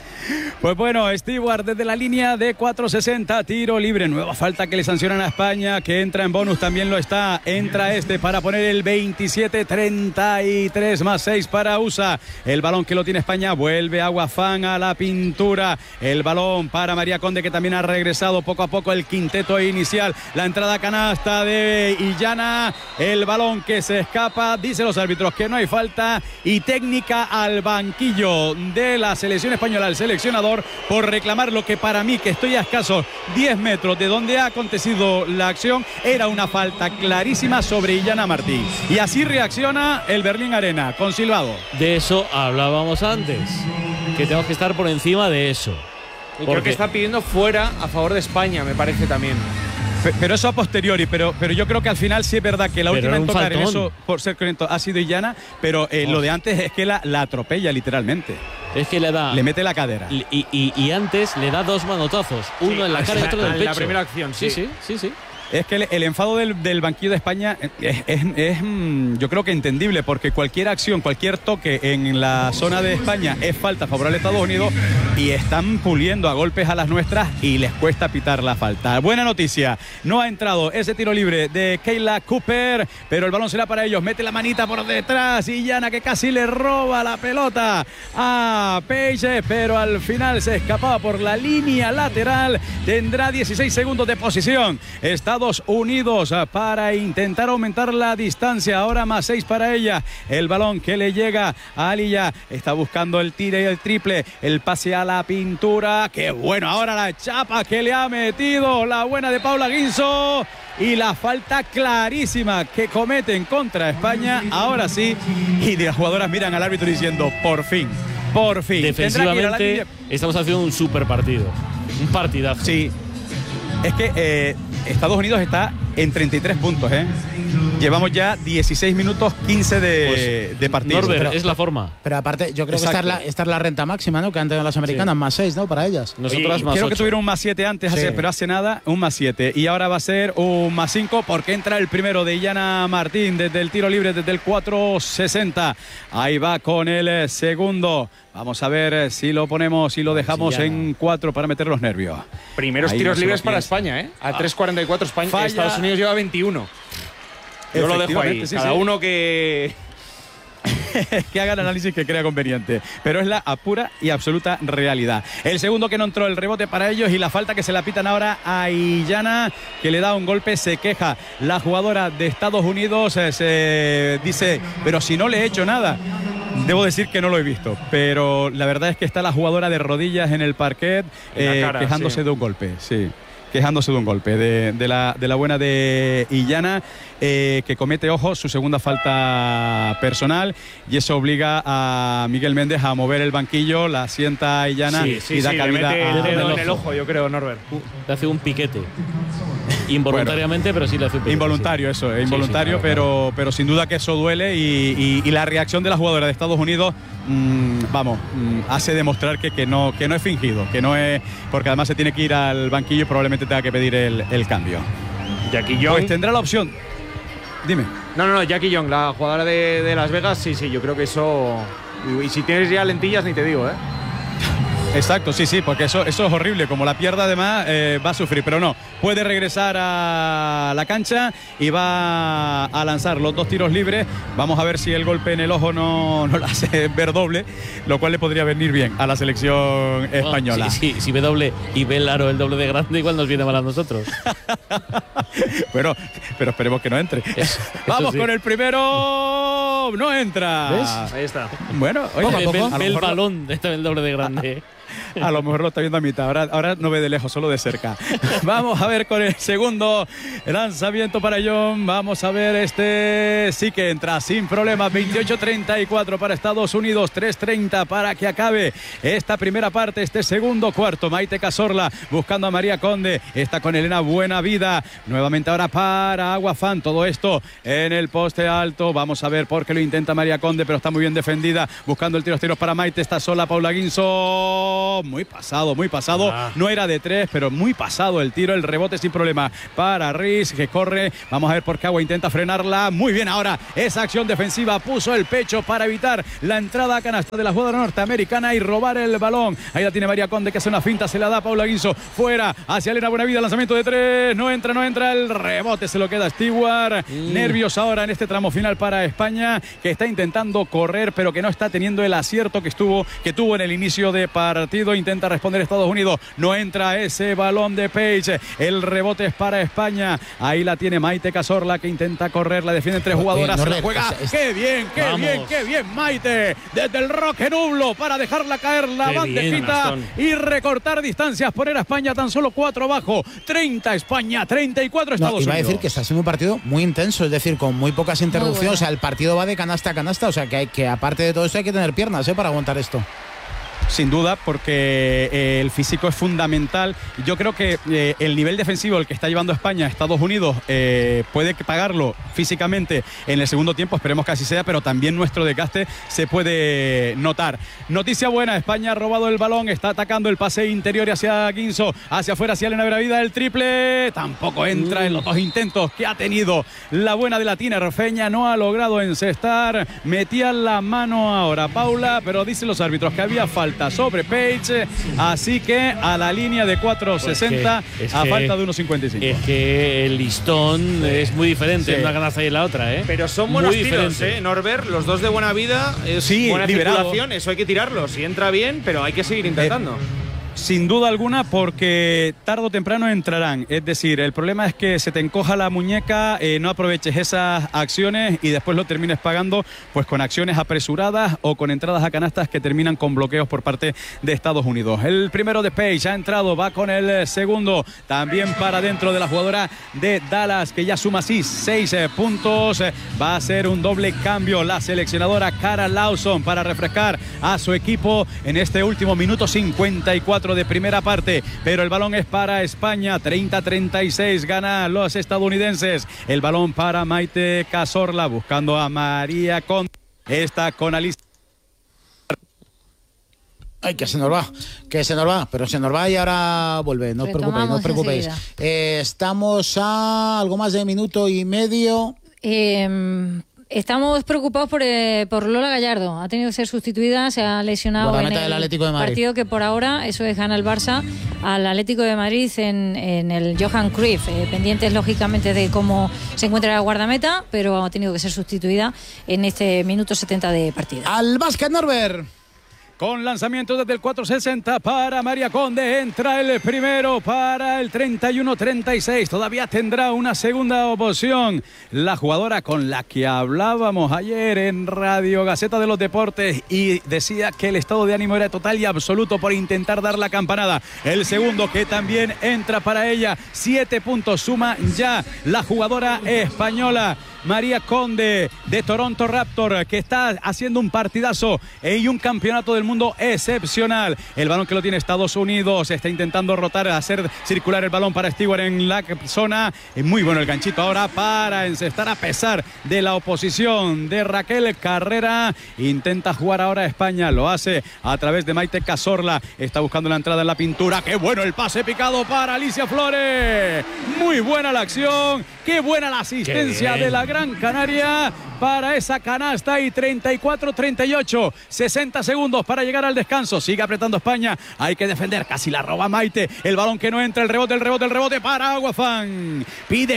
Pues bueno, Stewart desde la línea de cuatro sesenta, tiro libre, nueva falta que le sancionan a España, que entra en bonus, también lo está, entra este para poner el veintisiete treinta y tres más seis para U S A, el balón que lo tiene España, vuelve Aguafán a la pintura, el balón para María Conde, que también ha regresado poco a poco el quinteto inicial, la entrada canasta de Illana, el balón que se escapa, dicen los árbitros que no hay falta, y técnica al banquillo de la selección española, el seleccionador, por reclamar lo que para mí, que estoy a escasos diez metros de donde ha acontecido la acción, era una falta clarísima sobre Illana Martín. Y así reacciona el Berlín Arena, con silbado. De eso hablábamos antes, que tenemos que estar por encima de eso. Y creo Porque- que está pidiendo fuera a favor de España, me parece también. Pe- Pero eso a posteriori, pero, pero yo creo que al final sí es verdad que la Pero última era en un tocar en faltón. eso, por ser correcto, ha sido Illana, pero eh, lo de antes es que la, la atropella literalmente. Es que le da... Le mete la cadera. Y, y- y antes le da dos manotazos, uno Sí, en la cara y en otro la- en el en pecho. la primera acción, sí. Sí, sí, sí, sí. Es que el, el enfado del, del banquillo de España es, es- es, mm, yo creo que entendible, porque cualquier acción, cualquier toque en la zona de España es falta favorable a Estados Unidos, y están puliendo a golpes a las nuestras y les cuesta pitar la falta. Buena noticia, no ha entrado ese tiro libre de Kayla Cooper, pero el balón será para ellos, mete la manita por detrás y Illana, que casi le roba la pelota a Paige, pero al final se escapaba por la línea lateral, tendrá dieciséis segundos de posición Estados Unidos para intentar aumentar la distancia, ahora más seis para ella, el balón que le llega a Aliyah, está buscando el tiro y el triple, el pase a la pintura, qué bueno, ahora la chapa que le ha metido, la buena de Paula Ginzo, y la falta clarísima que cometen contra España, ahora sí, y las jugadoras miran al árbitro diciendo, por fin, por fin. Tendrá que ir a la Defensivamente línea. estamos haciendo un super partido, un partidazo. Sí, es que eh, Estados Unidos está en treinta y tres puntos, ¿eh? Llevamos ya dieciséis minutos quince de, Pues, de partido. Norbert, Pero- es la forma. Pero aparte, yo creo que esta es, Exacto. la, esta es la renta máxima, ¿no? Que han tenido las americanas, más seis, ¿no? Para ellas. Nosotras Y más creo que ocho. tuvieron un más siete antes, Sí. hace- pero hace nada, un más siete. Y ahora va a ser un más cinco porque entra el primero de Illana Martín desde el tiro libre, desde el cuatro sesenta. Ahí va con el eh, segundo. Vamos a ver eh, si lo ponemos, si lo dejamos Illana. en cuatro para meter los nervios. Primeros Ahí tiros no se libres lo para piensa. España, ¿eh? A tres cuarenta y cuatro España. Falla. Estados Unidos lleva veintiuno. Yo lo dejo ahí. Efectivamente, sí, Cada sí. uno que. que haga el análisis que crea conveniente, pero es la pura y absoluta realidad. El segundo que no entró, el rebote para ellos, y la falta que se la pitan ahora a Illana, que le da un golpe, se queja la jugadora de Estados Unidos, eh, se dice, pero si no le he hecho nada. Debo decir que no lo he visto, pero la verdad es que está la jugadora de rodillas en el parquet, En la eh, cara, quejándose sí. de un golpe, sí. Quejándose de un golpe de, de, la, de la buena de Illana, eh, que comete, ojo, su segunda falta personal, y eso obliga a Miguel Méndez a mover el banquillo, la sienta Illana Sí, sí, y da sí, le cabida mete a el dedo en ojo. el ojo, yo creo, Norbert. Le hace un piquete. Involuntariamente, pero sí le hace un piquete. Involuntario, sí. eso, es Sí, sí, involuntario, claro, pero, claro. pero sin duda que eso duele, y, y- y la reacción de la jugadora de Estados Unidos, mmm, vamos, mmm, hace demostrar que, que, no, que no es fingido, que no es, porque además se tiene que ir al banquillo y probablemente tenga que pedir el, el cambio. Jackie Young. Pues tendrá la opción. Dime. No, no, no, Jackie Young, la jugadora de, de Las Vegas, sí, sí, yo creo que eso. Y, y si tienes ya lentillas, ni te digo, ¿eh? Exacto, sí, sí, porque eso, eso es horrible. Como la pierda además eh, va a sufrir, pero no. Puede regresar a la cancha y va a lanzar los dos tiros libres. Vamos a ver si el golpe en el ojo no, no lo hace ver doble, lo cual le podría venir bien a la selección española. Oh, sí, sí, si ve doble y ve el aro el doble de grande, igual nos viene mal a nosotros. Bueno, pero esperemos que no entre. Eso, Vamos sí. con el primero. No entra. ¿Ves? Ahí está. Bueno, oye, Ve, ve- a lo ve el mejor balón de este el doble de grande. A lo mejor lo está viendo a mitad, ahora, ahora no ve de lejos, solo de cerca. Vamos a ver con el segundo lanzamiento para John. Vamos a ver, este sí que entra sin problemas. veintiocho treinta y cuatro para Estados Unidos, tres treinta para que acabe esta primera parte, este segundo cuarto. Maite Cazorla buscando a María Conde, está con Elena Buenavida. Nuevamente ahora para Aguafán, todo esto en el poste alto. Vamos a ver por qué lo intenta María Conde, pero está muy bien defendida. Buscando el tiro, tiros para Maite, está sola Paula Guinzo. Muy pasado, muy pasado. Ah. No era de tres, pero muy pasado el tiro, el rebote sin problema para Riz, que corre. Vamos a ver por qué Agua intenta frenarla. Muy bien ahora esa acción defensiva. Puso el pecho para evitar la entrada a canasta de la jugadora norteamericana y robar el balón. Ahí la tiene María Conde, que hace una finta, se la da a Paula Guinzo. Fuera hacia Elena Buenavida, lanzamiento de tres. No entra, no entra. El rebote se lo queda Stewart. Mm. Nervios ahora en este tramo final para España, que está intentando correr, pero que no está teniendo el acierto que estuvo, que tuvo en el inicio de partido. Intenta responder Estados Unidos, no entra ese balón de Page, el rebote es para España. Ahí la tiene Maite Cazorla, que intenta correr, la defienden tres jugadoras. Oye, no, se la juega, es, es... qué bien, qué Vamos. bien, qué bien Maite, desde el Roque Nublo para dejarla caer la qué bandejita bien, y recortar distancias, poner a España tan solo cuatro abajo. Treinta España, treinta y cuatro Estados no, iba Unidos. Iba a decir que está siendo un partido muy intenso, es decir, con muy pocas interrupciones. Muy bueno. O sea, el partido va de canasta a canasta, o sea, que, hay, que aparte de todo esto hay que tener piernas ¿eh? para aguantar esto. Sin duda, porque eh, el físico es fundamental. Yo creo que eh, el nivel defensivo el que está llevando España a Estados Unidos eh, puede pagarlo físicamente en el segundo tiempo, esperemos que así sea, pero también nuestro desgaste se puede notar. Noticia buena, España ha robado el balón, está atacando el pase interior hacia Guinzo, hacia afuera, hacia Elena Buenavida, el triple tampoco entra uh. en los dos intentos que ha tenido la buena de la tinerfeña, no ha logrado encestar. Metía la mano ahora Paula, pero dicen los árbitros que había falta sobre Page, así que a la línea de cuatro sesenta pues es que, es a que, falta de uno cincuenta y cinco. Es que el listón sí. es muy diferente sí. en una canasta y en la otra, ¿eh? Pero son buenos muy tiros, ¿eh? Norbert, los dos de Buenavida, es sí, buena liberado. circulación, eso hay que tirarlo, si entra bien, pero hay que seguir intentando. Eh, Sin duda alguna, porque tarde o temprano entrarán. Es decir, el problema es que se te encoja la muñeca, eh, no aproveches esas acciones y después lo termines pagando pues con acciones apresuradas o con entradas a canastas que terminan con bloqueos por parte de Estados Unidos. El primero de Page ha entrado, va con el segundo, también para dentro de la jugadora de Dallas, que ya suma así seis eh, puntos. Eh, va a ser un doble cambio la seleccionadora Cara Lawson para refrescar a su equipo en este último minuto cincuenta y cuatro de primera parte, pero el balón es para España. Treinta a treinta y seis gana los estadounidenses. El balón para Maite Cazorla buscando a María Conde. Está con Alicia. Ay, que se nos va, que se nos va, pero se nos va y ahora vuelve, no os preocupéis, no os preocupéis. Eh, estamos a algo más de minuto y medio. Eh... Estamos preocupados por, eh, por Lola Gallardo. Ha tenido que ser sustituida, se ha lesionado en el Atlético de Madrid. Partido que por ahora, eso es, gana el Barça al Atlético de Madrid en, en el Johan Cruyff. Eh, pendientes, lógicamente, de cómo se encuentra la guardameta, pero ha tenido que ser sustituida en este minuto setenta de partido. Al básquet, Norbert. Con lanzamiento desde el cuatro sesenta para María Conde. Entra el primero para el treinta y uno treinta y seis. Todavía tendrá una segunda opción. La jugadora con la que hablábamos ayer en Radio Gaceta de los Deportes y decía que el estado de ánimo era total y absoluto por intentar dar la campanada. El segundo que también entra para ella. Siete puntos suma ya la jugadora española María Conde de Toronto Raptor, que está haciendo un partidazo y un campeonato del mundo excepcional. El balón que lo tiene Estados Unidos, está intentando rotar, hacer circular el balón para Stewart en la zona. Muy bueno el ganchito ahora para encestar a pesar de la oposición de Raquel Carrera. Intenta jugar ahora España, lo hace a través de Maite Cazorla. Está buscando la entrada en la pintura. ¡Qué bueno el pase picado para Alicia Flores! Muy buena la acción, qué buena la asistencia de la Gran Canaria. para esa canasta y treinta y cuatro treinta y ocho, sesenta segundos para llegar al descanso. Sigue apretando España, hay que defender, casi la roba Maite, el balón que no entra, el rebote, el rebote, el rebote para Aguafán. Pide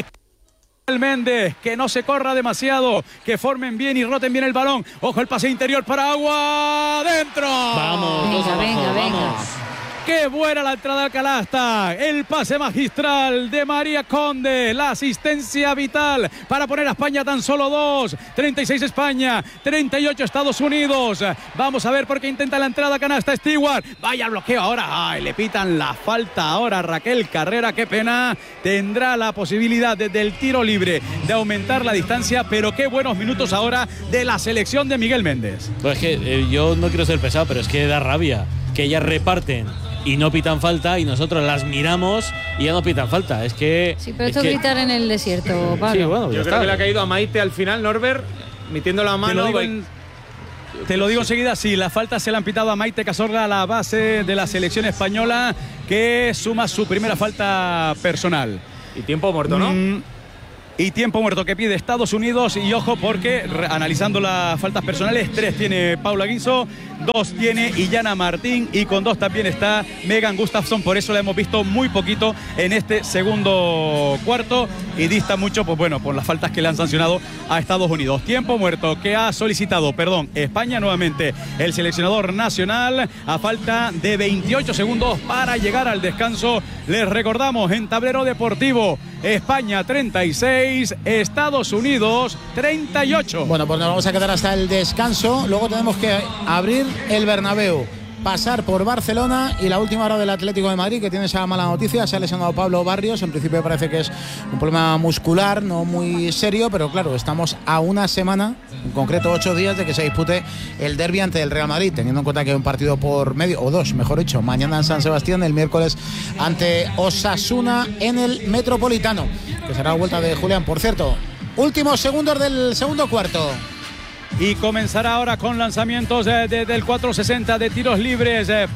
Méndez que no se corra demasiado, que formen bien y roten bien el balón. Ojo el pase interior para Agua, dentro. Vamos, venga, abajo, venga, venga. Vamos. Qué buena la entrada al canasta, el pase magistral de María Conde, la asistencia vital para poner a España tan solo dos. treinta y seis España, treinta y ocho Estados Unidos. Vamos a ver por qué intenta la entrada canasta Stewart. Vaya bloqueo ahora. Ay, le pitan la falta ahora Raquel Carrera. Qué pena. Tendrá la posibilidad desde el tiro libre de aumentar la distancia, pero qué buenos minutos ahora de la selección de Miguel Méndez. Pues es que eh, yo no quiero ser pesado, pero es que da rabia que ellas reparten y no pitan falta y nosotros las miramos y ya no pitan falta. Es que... Sí, pero esto es que... gritar en el desierto, Pablo. Sí, bueno, yo creo que le ha caído a Maite al final, Norbert, metiendo la mano. Te lo digo, en, te lo digo enseguida, sí, la falta se la han pitado a Maite Cazorla, a la base de la selección española, que suma su primera falta personal. Y tiempo muerto, ¿no? Mm, Y tiempo muerto que pide Estados Unidos. Y ojo porque re, analizando las faltas personales, tres tiene Paula Guinzo, dos tiene Illana Martín y con dos también está Megan Gustafsson. Por eso la hemos visto muy poquito en este segundo cuarto y dista mucho, pues bueno, por las faltas que le han sancionado a Estados Unidos. Tiempo muerto que ha solicitado, perdón, España nuevamente, el seleccionador nacional, a falta de veintiocho segundos para llegar al descanso. Les recordamos en tablero deportivo, España treinta y seis, Estados Unidos treinta y ocho. Bueno, pues nos vamos a quedar hasta el descanso. Luego tenemos que abrir el Bernabéu, pasar por Barcelona y la última hora del Atlético de Madrid, que tiene esa mala noticia. Se ha lesionado Pablo Barrios. En principio parece que es un problema muscular, no muy serio, pero claro, estamos a una semana, en concreto ocho días, de que se dispute el derbi ante el Real Madrid, teniendo en cuenta que hay un partido por medio, o dos, mejor dicho, mañana en San Sebastián, el miércoles ante Osasuna en el Metropolitano, que será la vuelta de Julián. Por cierto, últimos segundos del segundo cuarto. Y comenzará ahora con lanzamientos eh, desde el cuatro sesenta de tiros libres eh,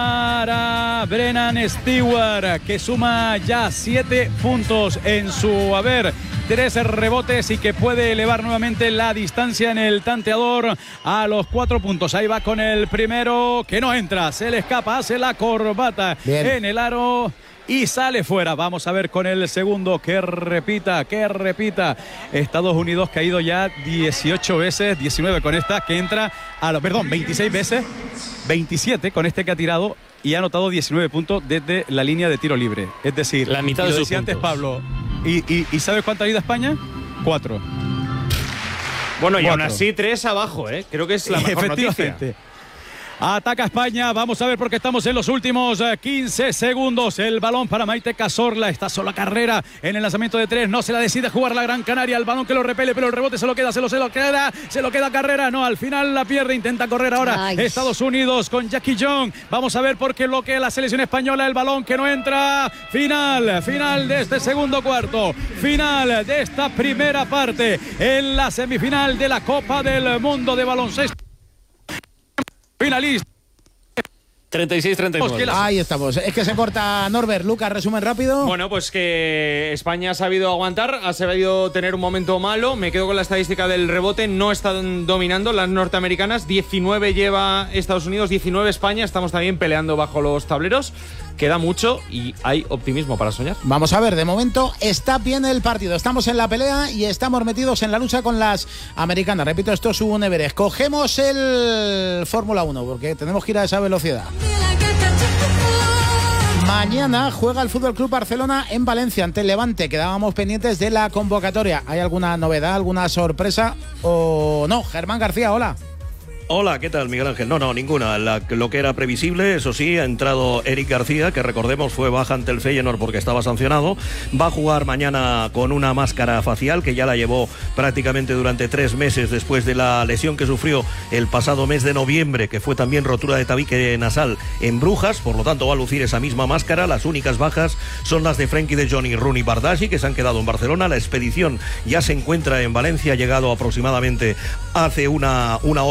para Brennan Stewart, que suma ya siete puntos en su haber, tres rebotes y que puede elevar nuevamente la distancia en el tanteador a los cuatro puntos. Ahí va con el primero, que no entra, se le escapa, hace la corbata Bien. en el aro y sale fuera. Vamos a ver con el segundo, que repita, que repita. Estados Unidos que ha ido ya dieciocho veces, diecinueve con esta, que entra a los, perdón, veintiséis veces, veintisiete con este que ha tirado y ha anotado diecinueve puntos desde la línea de tiro libre. Es decir, la mitad de lo sus decía puntos. antes Pablo. ¿Y, y, y sabes cuánto ha ido a España? Cuatro. Bueno, y Cuatro. aún así tres abajo, ¿eh? Creo que es la mejor noticia. Ataca España, vamos a ver porque estamos en los últimos quince segundos. El balón para Maite Cazorla, está sola Carrera en el lanzamiento de tres, no se la decide jugar la Gran Canaria, el balón que lo repele, pero el rebote se lo queda, se lo, se lo queda, se lo queda Carrera, no, al final la pierde, intenta correr ahora Ay. Estados Unidos con Jackie Young. Vamos a ver por qué bloquea la selección española, el balón que no entra. Final, final de este segundo cuarto, final de esta primera parte en la semifinal de la Copa del Mundo de Baloncesto. Finalista. treinta y seis treinta y nueve. Ahí estamos. Es que se corta Norbert. Lucas, resumen rápido. Bueno, pues que España ha sabido aguantar, ha sabido tener un momento malo. Me quedo con la estadística del rebote. No están dominando las norteamericanas. diecinueve lleva Estados Unidos, diecinueve España. Estamos también peleando bajo los tableros. Queda mucho y hay optimismo para soñar. Vamos a ver, de momento está bien el partido. Estamos en la pelea y estamos metidos en la lucha con las americanas. Repito, esto es un Everest. Cogemos el Fórmula uno porque tenemos que ir a esa velocidad. Mañana juega el Fútbol Club Barcelona en Valencia ante el Levante. Quedábamos pendientes de la convocatoria. ¿Hay alguna novedad, alguna sorpresa o no? Germán García, hola. Hola, ¿qué tal, Miguel Ángel? No, no, ninguna. La, lo que era previsible, eso sí, ha entrado Eric García, que recordemos fue baja ante el Feyenoord porque estaba sancionado. Va a jugar mañana con una máscara facial que ya la llevó prácticamente durante tres meses después de la lesión que sufrió el pasado mes de noviembre, que fue también rotura de tabique nasal en Brujas. Por lo tanto, va a lucir esa misma máscara. Las únicas bajas son las de Frenkie de Jong y Rooney Bardghji, que se han quedado en Barcelona. La expedición ya se encuentra en Valencia, ha llegado aproximadamente hace una, una hora y media.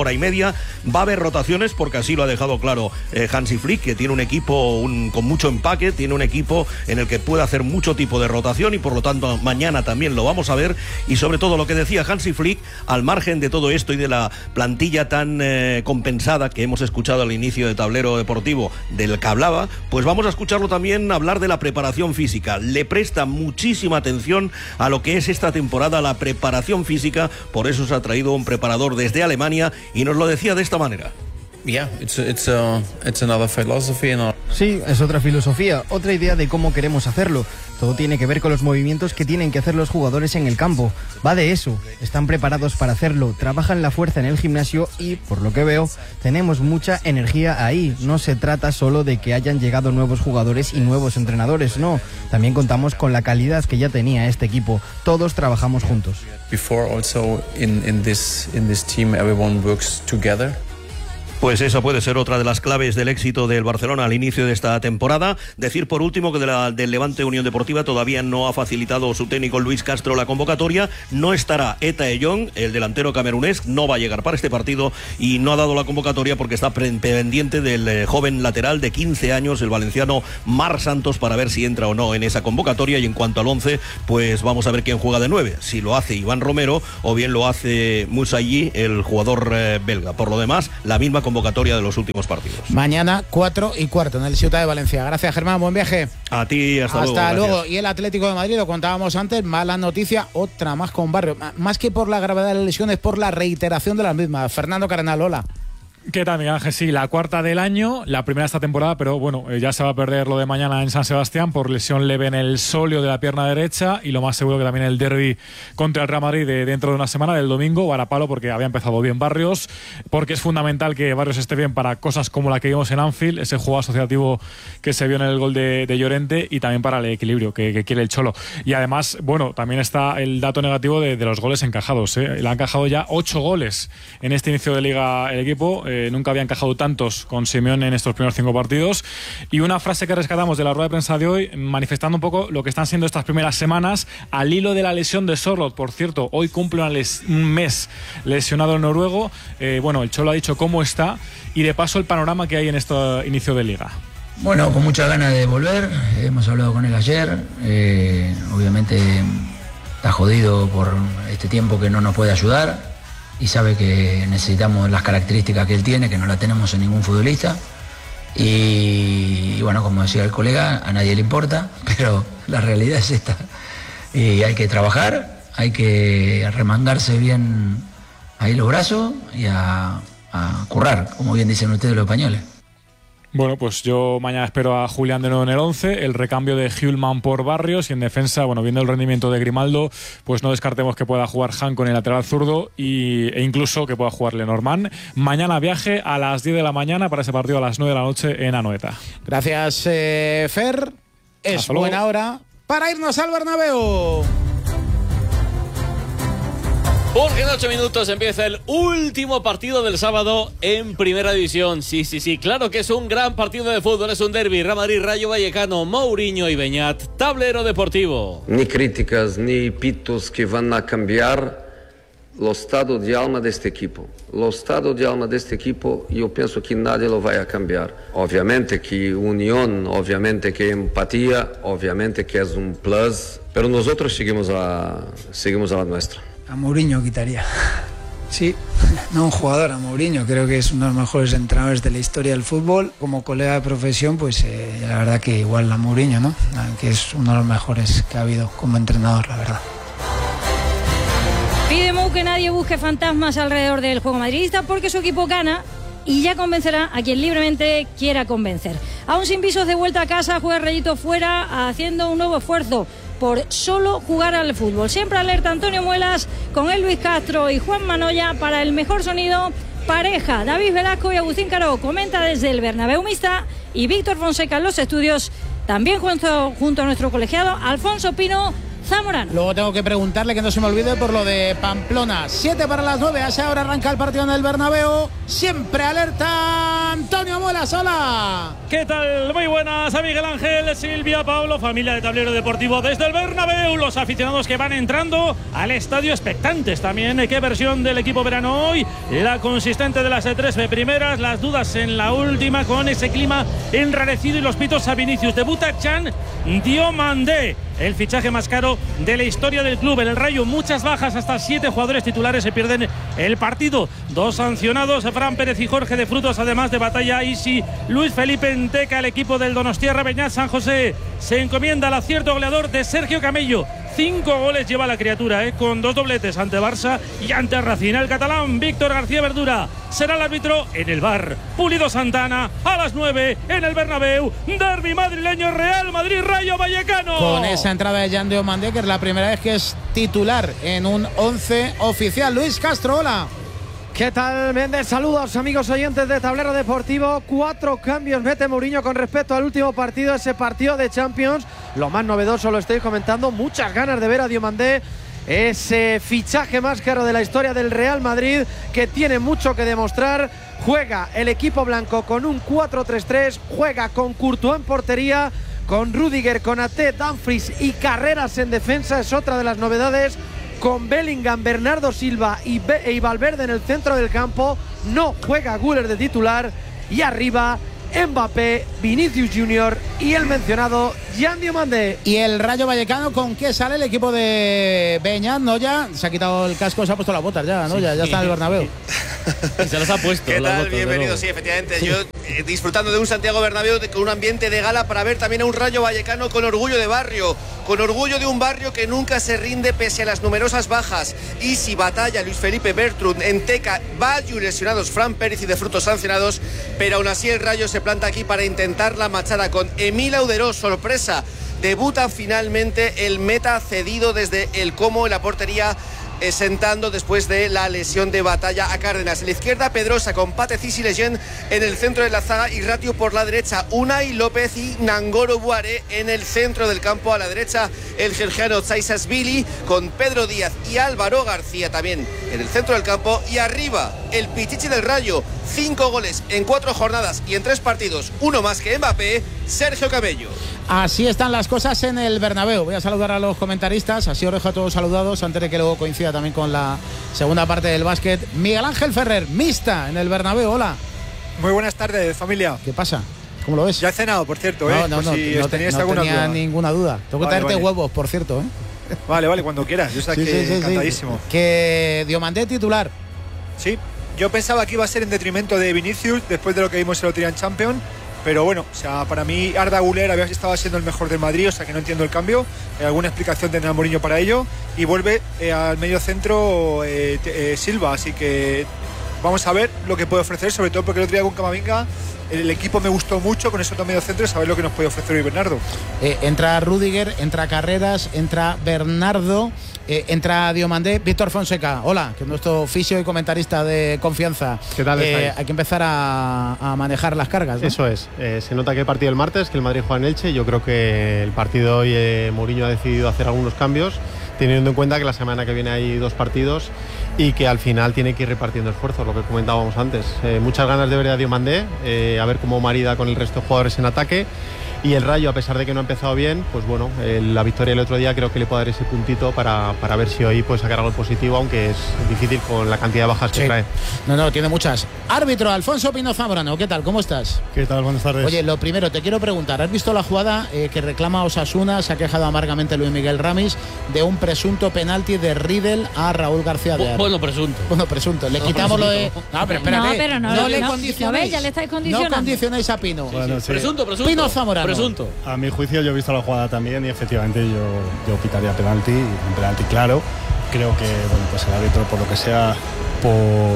decía, va a haber rotaciones porque así lo ha dejado claro eh, Hansi Flick, que tiene un equipo un, con mucho empaque, tiene un equipo en el que puede hacer mucho tipo de rotación y por lo tanto mañana también lo vamos a ver. Y sobre todo lo que decía Hansi Flick, al margen de todo esto y de la plantilla tan eh, compensada que hemos escuchado al inicio de Tablero Deportivo del que hablaba, pues vamos a escucharlo también hablar de la preparación física. Le presta muchísima atención a lo que es esta temporada, la preparación física, por eso se ha traído un preparador desde Alemania y nos lo decía de esta manera. Yeah, it's it's uh, it's another philosophy and Sí, es otra filosofía, otra idea de cómo queremos hacerlo. Todo tiene que ver con los movimientos que tienen que hacer los jugadores en el campo. Va de eso, están preparados para hacerlo, trabajan la fuerza en el gimnasio y, por lo que veo, tenemos mucha energía ahí. No se trata solo de que hayan llegado nuevos jugadores y nuevos entrenadores, no. También contamos con la calidad que ya tenía este equipo. Todos trabajamos juntos. Before also in in this in this team everyone works together. Pues esa puede ser otra de las claves del éxito del Barcelona al inicio de esta temporada. Decir por último que de la, del Levante Unión Deportiva todavía no ha facilitado su técnico Luis Castro la convocatoria. No estará Eta Eyong, el delantero camerunés, no va a llegar para este partido y no ha dado la convocatoria porque está pendiente del eh, joven lateral de quince años, el valenciano Marc Santos, para ver si entra o no en esa convocatoria. Y en cuanto al once, pues vamos a ver quién juega de nueve. Si lo hace Iván Romero o bien lo hace Musayi, el jugador eh, belga. Por lo demás, la misma convocatoria convocatoria de los últimos partidos. Mañana cuatro y cuarto en el Ciutat de Valencia. Gracias, Germán, buen viaje. A ti, hasta, hasta luego. luego. Y el Atlético de Madrid, lo contábamos antes, mala noticia, otra más con Barrio. Más que por la gravedad de las lesiones, por la reiteración de las mismas. Fernando Cardenal, hola. ¿Qué tal, Miguel Ángel? Sí, la cuarta del año, la primera de esta temporada, pero bueno, ya se va a perder lo de mañana en San Sebastián por lesión leve en el sóleo de la pierna derecha y lo más seguro que también el derbi contra el Real Madrid de dentro de una semana, del domingo, varapalo porque había empezado bien Barrios, porque es fundamental que Barrios esté bien para cosas como la que vimos en Anfield, ese juego asociativo que se vio en el gol de, de Llorente y también para el equilibrio que, que quiere el Cholo. Y además, bueno, también está el dato negativo de, de los goles encajados, ¿eh? Le han encajado ya ocho goles en este inicio de liga el equipo. Eh, nunca había encajado tantos con Simeone en estos primeros cinco partidos. Y una frase que rescatamos de la rueda de prensa de hoy, manifestando un poco lo que están siendo estas primeras semanas al hilo de la lesión de Sørloth. Por cierto, hoy cumple una les- un mes lesionado el noruego. Eh, bueno, el Cholo ha dicho cómo está y de paso el panorama que hay en este inicio de liga. Bueno, con muchas ganas de volver. Hemos hablado con él ayer. Eh, obviamente está jodido por este tiempo que no nos puede ayudar. Y sabe que necesitamos las características que él tiene, que no las tenemos en ningún futbolista. Y, y bueno, como decía el colega, a nadie le importa, pero la realidad es esta. Y hay que trabajar, hay que remangarse bien ahí los brazos y a, a currar, como bien dicen ustedes los españoles. Bueno, pues yo mañana espero a Julián de nuevo en el once, el recambio de Hjulman por Barrios y en defensa, bueno, viendo el rendimiento de Grimaldo, pues no descartemos que pueda jugar Han con el lateral zurdo y, e incluso que pueda jugar Lenormand. Mañana viaje a las diez de la mañana para ese partido a las nueve de la noche en Anoeta. Gracias, eh, Fer. Es Hasta luego. buena hora para irnos al Bernabéu. Porque en ocho minutos empieza el último partido del sábado en Primera División. Sí, sí, sí, claro que es un gran partido de fútbol. Es un derbi. Real Madrid, Rayo Vallecano, Mourinho y Beñat. Tablero Deportivo. Ni críticas ni pitos que van a cambiar o estado de alma deste equipo. O estado de alma deste equipo, eu penso que nadie lo vai a cambiar. Obviamente que união, obviamente que empatia, obviamente que é um plus, pero nosotros seguimos a, seguimos a la nuestra. A Mourinho quitaría. Sí, no un jugador, a Mourinho. Creo que es uno de los mejores entrenadores de la historia del fútbol. Como colega de profesión, pues eh, la verdad que igual a Mourinho, ¿no? Que es uno de los mejores que ha habido como entrenador, la verdad. Pide Mou que nadie busque fantasmas alrededor del juego madridista porque su equipo gana y ya convencerá a quien libremente quiera convencer. Aún sin visos de vuelta a casa, juega Rayito fuera haciendo un nuevo esfuerzo por solo jugar al fútbol. Siempre alerta Antonio Muelas con el Luis Castro y Juan Manoya para el mejor sonido. Pareja, David Velasco y Agustín Caro comenta desde el Bernabéu Mista y Víctor Fonseca en los estudios, también junto, junto a nuestro colegiado Alfonso Pino Zamorano. Luego tengo que preguntarle, que no se me olvide, por lo de Pamplona. Siete para las nueve, a esa hora arranca el partido en el Bernabéu. Siempre alerta Antonio Muelas. estás? Hola. ¿Qué tal? Muy buenas a Miguel Ángel, Silvia, Pablo, familia de Tablero Deportivo desde el Bernabéu. Los aficionados que van entrando al estadio expectantes también. ¿Qué versión del equipo verano hoy? La consistente de las tres primeras, las dudas en la última con ese clima enrarecido y los pitos a Vinicius. Debuta Chan Diomandé, el fichaje más caro de la historia del club. En el Rayo, muchas bajas, hasta siete jugadores titulares se pierden el partido. Dos sancionados, Fran Pérez y Jorge de Frutos, además de Batalla, Isi, Luis Felipe Enteca. El equipo del Donostiarra Beñat San José se encomienda al acierto goleador de Sergio Camello. Cinco goles lleva la criatura, ¿eh? Con dos dobletes ante Barça y ante Racing. El catalán Víctor García Verdura será el árbitro en el V A R. Pulido Santana a las nueve en el Bernabéu. Derbi madrileño, Real Madrid Rayo Vallecano. Con esa entrada de Jan Diomandé, que es la primera vez que es titular en un once oficial. Luis Castro, hola. ¿Qué tal, Méndez? Saludos, amigos oyentes de Tablero Deportivo. Cuatro cambios mete Mourinho con respecto al último partido, ese partido de Champions. Lo más novedoso lo estoy comentando, muchas ganas de ver a Diomandé, ese fichaje más caro de la historia del Real Madrid, que tiene mucho que demostrar. Juega el equipo blanco con un cuatro tres tres, juega con Courtois en portería, con Rüdiger, con Ate, Dumfries y Carreras en defensa, es otra de las novedades. Con Bellingham, Bernardo Silva y, Be y Valverde en el centro del campo. No juega Güler de titular. Y arriba Mbappé, Vinicius Junior y el mencionado Jan Diomandé. Y el Rayo Vallecano, ¿con qué sale el equipo de Beñat? ¿No? Ya se ha quitado el casco, se ha puesto las botas ya, ¿no? Sí, ya, ya está en el Bernabéu. Y se los ha puesto. ¿Qué tal? Botas, bienvenido, sí, efectivamente. Yo eh, disfrutando de un Santiago Bernabéu de, con un ambiente de gala para ver también a un Rayo Vallecano con orgullo de barrio, con orgullo de un barrio que nunca se rinde pese a las numerosas bajas. Isi, Batalla, Luis Felipe Bertrud, Enteca, Bayu lesionados, Fran Pérez y de Frutos sancionados, pero aún así el Rayo se planta aquí para intentar la machada con Emil Auderós, sorpresa. Debuta finalmente el meta cedido desde el Como en la portería, eh, sentando después de la lesión de Batalla a Cárdenas. En la izquierda, Pedrosa con Pate Cissi-Lejeune en el centro de la zaga y Ratio por la derecha. Unai López y Nangolo Buare en el centro del campo. A la derecha, el georgiano Tsaisashvili con Pedro Díaz y Álvaro García también en el centro del campo. Y arriba, el Pichichi del Rayo. Cinco goles en cuatro jornadas y en tres partidos, uno más que Mbappé, Sergio Camello. Así están las cosas en el Bernabéu. Voy a saludar a los comentaristas, así os dejo a todos saludados antes de que luego coincida también con la segunda parte del básquet. Miguel Ángel Ferrer, mixta en el Bernabéu, hola. Muy buenas tardes, familia. ¿Qué pasa? ¿Cómo lo ves? Ya he cenado, por cierto, no, ¿eh? no, por no, si no, os teníais no alguna tenía duda. ninguna duda. Tengo que vale, traerte vale. huevos, por cierto, ¿eh? Vale, vale, cuando quieras. Yo sé sí, que sí, sí, encantadísimo. Sí. Que Diomandé titular. Sí, yo pensaba que iba a ser en detrimento de Vinicius después de lo que vimos el otro día en Champions. Pero bueno, o sea, para mí Arda Güler había estado siendo el mejor del Madrid, o sea que no entiendo el cambio. Eh, alguna explicación tendrá Mourinho para ello. Y vuelve eh, al medio centro eh, eh, Silva, así que vamos a ver lo que puede ofrecer, sobre todo porque el otro día con Camavinga el equipo me gustó mucho con ese otro medio centro y saber lo que nos puede ofrecer hoy Bernardo. Eh, entra Rüdiger, entra Carreras, entra Bernardo, eh, entra Diomandé, Víctor Fonseca, hola, que es nuestro fisio y comentarista de confianza. ¿Qué tal? Eh, hay que empezar a, a manejar las cargas, ¿no? Eso es, eh, se nota que el partido del martes, que el Madrid juega en Elche, yo creo que el partido de hoy eh, Mourinho ha decidido hacer algunos cambios, teniendo en cuenta que la semana que viene hay dos partidos y que al final tiene que ir repartiendo esfuerzos, lo que comentábamos antes. Eh, muchas ganas de ver a Diomandé, eh, a ver cómo marida con el resto de jugadores en ataque. Y el Rayo, a pesar de que no ha empezado bien, pues bueno, eh, la victoria el otro día creo que le puede dar ese puntito para, para ver si hoy puede sacar algo positivo, aunque es difícil con la cantidad de bajas que sí. trae. No, no, tiene muchas. Árbitro, Alfonso Pino Zambrano, ¿qué tal? ¿Cómo estás? ¿Qué tal? Buenas tardes. Oye, lo primero, te quiero preguntar, ¿has visto la jugada eh, que reclama Osasuna? Se ha quejado amargamente Luis Miguel Ramis de un presunto penalti de Riedel a Raúl García de Aro. Bueno, presunto. Bueno, presunto. Le No, quitamos presunto. lo de... No, pero espérate. No, pero no, no no, le no, condicionéis. ¿lo ves? Ya le estáis condicionando. No condicionéis a Pino. Bueno, sí. Presunto, presunto. Pino Zamorano. Presunto. A mi juicio yo he visto la jugada también y efectivamente yo, yo pitaría penalti, un penalti claro. Creo que bueno, pues el árbitro, por lo que sea, por,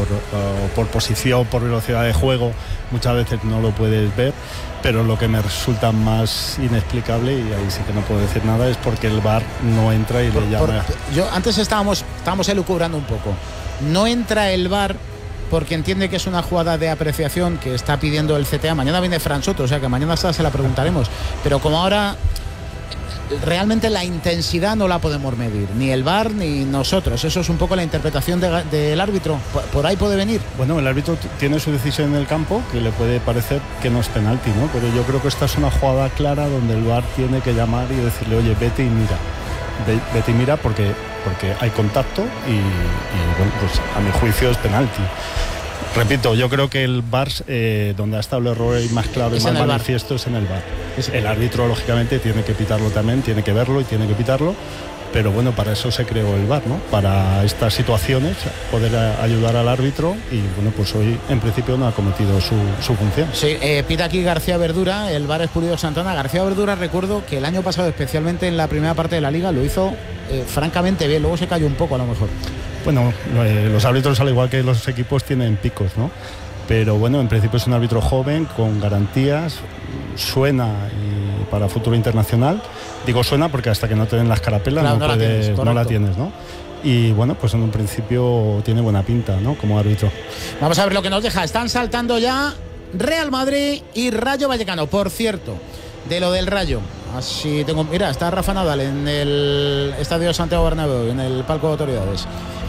uh, por posición, por velocidad de juego, muchas veces no lo puedes ver, pero lo que me resulta más inexplicable, y ahí sí que no puedo decir nada, es porque el V A R no entra y Por- le llama. por- yo antes estábamos, estábamos elucubrando un poco. No entra el V A R porque entiende que es una jugada de apreciación que está pidiendo el C T A. Mañana viene Fran Soto, o sea que mañana se la preguntaremos. Pero como ahora realmente la intensidad no la podemos medir, ni el V A R ni nosotros. Eso es un poco la interpretación de, del árbitro. Por, por ahí puede venir. Bueno, el árbitro tiene su decisión en el campo, que le puede parecer que no es penalti, ¿no? Pero yo creo que esta es una jugada clara donde el V A R tiene que llamar y decirle, oye, vete y mira. Vete y mira porque, porque hay contacto y, y bueno, pues a mi juicio es penalti. Repito, yo creo que el V A R, eh, donde ha estado el error y más claro y más manifiesto, es en el V A R. El árbitro, lógicamente, tiene que pitarlo también, tiene que verlo y tiene que pitarlo, pero bueno, para eso se creó el V A R, ¿no? Para estas situaciones, poder a, ayudar al árbitro y bueno, pues hoy en principio no ha cometido su, su función. Sí, eh, pita aquí García Verdura, el V A R es Pulido Santana. García Verdura, recuerdo que el año pasado, especialmente en la primera parte de la Liga, lo hizo eh, francamente bien, luego se cayó un poco a lo mejor. Bueno, los árbitros, al igual que los equipos, tienen picos, ¿no? Pero bueno, en principio es un árbitro joven, con garantías, suena y para futuro internacional. Digo suena porque hasta que no te den las carapelas claro, no, no, puedes, la tienes, no la tienes, ¿no? Y bueno, pues en un principio tiene buena pinta, ¿no? Como árbitro. Vamos a ver lo que nos deja. Están saltando ya Real Madrid y Rayo Vallecano. Por cierto, de lo del Rayo, así tengo, mira, está Rafa Nadal en el Estadio Santiago Bernabéu, en el palco de autoridades.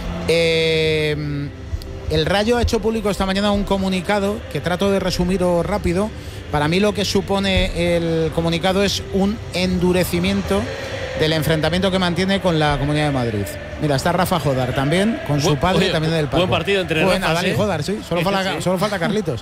Eh, el Rayo ha hecho público esta mañana un comunicado que trato de resumir rápido. Para mí lo que supone el comunicado es un endurecimiento del enfrentamiento que mantiene con la Comunidad de Madrid. Mira, está Rafa Jodar también, con su padre Oye, también del palco. Buen partido entre Buen Rafa, Nadal y ¿eh? Jodar, sí. Solo, falta, sí. solo falta Carlitos.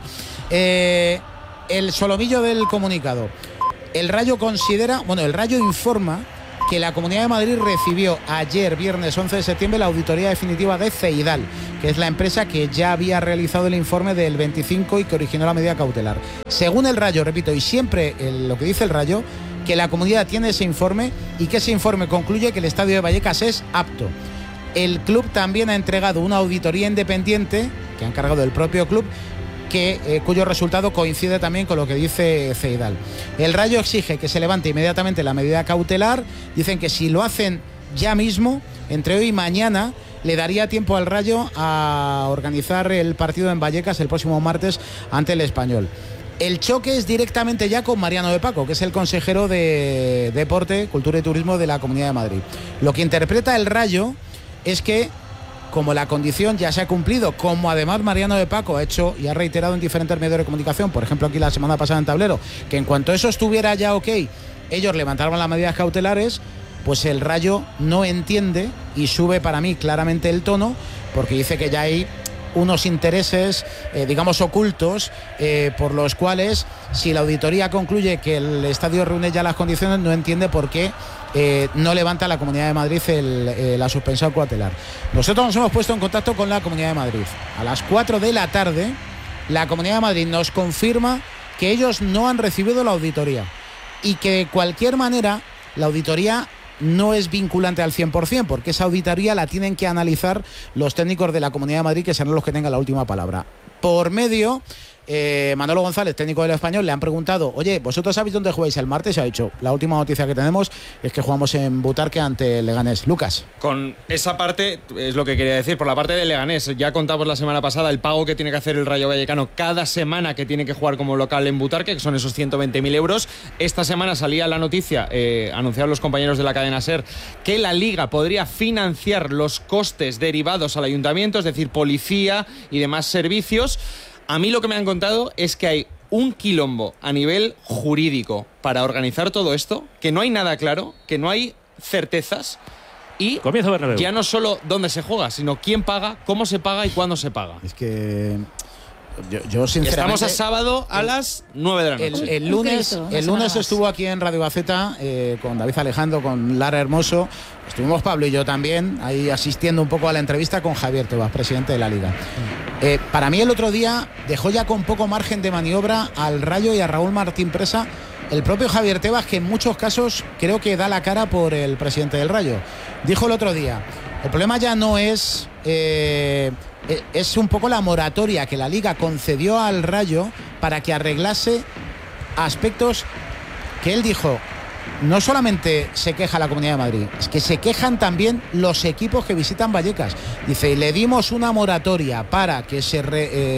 Eh, el solomillo del comunicado. El Rayo considera, bueno, el Rayo informa que la Comunidad de Madrid recibió ayer, viernes once de septiembre, la auditoría definitiva de Ceidal, que es la empresa que ya había realizado el informe del veinticinco y que originó la medida cautelar. Según el Rayo, repito, y siempre el, lo que dice el Rayo, que la comunidad tiene ese informe y que ese informe concluye que el estadio de Vallecas es apto. El club también ha entregado una auditoría independiente, que ha encargado el propio club, que, eh, cuyo resultado coincide también con lo que dice Ceidal. El Rayo exige que se levante inmediatamente la medida cautelar. Dicen que si lo hacen ya mismo, entre hoy y mañana, le daría tiempo al Rayo a organizar el partido en Vallecas el próximo martes ante el Español. El choque es directamente ya con Mariano de Paco, que es el consejero de Deporte, Cultura y Turismo de la Comunidad de Madrid. Lo que interpreta el Rayo es que, como la condición ya se ha cumplido, como además Mariano de Paco ha hecho y ha reiterado en diferentes medios de comunicación, por ejemplo aquí la semana pasada en Tablero, que en cuanto eso estuviera ya ok, ellos levantaron las medidas cautelares, pues el Rayo no entiende y sube para mí claramente el tono, porque dice que ya hay unos intereses, eh, digamos, ocultos, eh, por los cuales, si la auditoría concluye que el estadio reúne ya las condiciones, no entiende por qué eh, no levanta la Comunidad de Madrid el, eh, la suspensión cautelar. Nosotros nos hemos puesto en contacto con la Comunidad de Madrid. A las cuatro de la tarde, la Comunidad de Madrid nos confirma que ellos no han recibido la auditoría y que de cualquier manera la auditoría no es vinculante al cien por ciento, porque esa auditoría la tienen que analizar los técnicos de la Comunidad de Madrid, que serán los que tengan la última palabra. Por medio, eh, Manolo González, técnico del Español, le han preguntado, oye, ¿vosotros sabéis dónde jugáis el martes? Y ha dicho, la última noticia que tenemos es que jugamos en Butarque ante Leganés. Lucas. Con esa parte, es lo que quería decir, por la parte de Leganés, ya contamos la semana pasada el pago que tiene que hacer el Rayo Vallecano cada semana que tiene que jugar como local en Butarque, que son esos ciento veinte mil euros. Esta semana salía la noticia, eh, anunciaron los compañeros de la cadena SER, que la Liga podría financiar los costes derivados al ayuntamiento, es decir, policía y demás servicios. A mí lo que me han contado es que hay un quilombo a nivel jurídico para organizar todo esto, que no hay nada claro, que no hay certezas y ya no solo dónde se juega, sino quién paga, cómo se paga y cuándo se paga. Es que yo, yo sinceramente... Estamos a sábado a las nueve de la noche. El, el lunes, el lunes estuvo aquí en Radio Gaceta eh, con David Alejandro, con Lara Hermoso. Estuvimos Pablo y yo también ahí asistiendo un poco a la entrevista con Javier Tebas, presidente de la Liga. Eh, para mí el otro día dejó ya con poco margen de maniobra al Rayo y a Raúl Martín Presa el propio Javier Tebas, que en muchos casos creo que da la cara por el presidente del Rayo. Dijo el otro día, el problema ya no es... Eh, es un poco la moratoria que la Liga concedió al Rayo para que arreglase aspectos que él dijo. No solamente se queja la Comunidad de Madrid, es que se quejan también los equipos que visitan Vallecas. Dice, le dimos una moratoria para que se re, eh,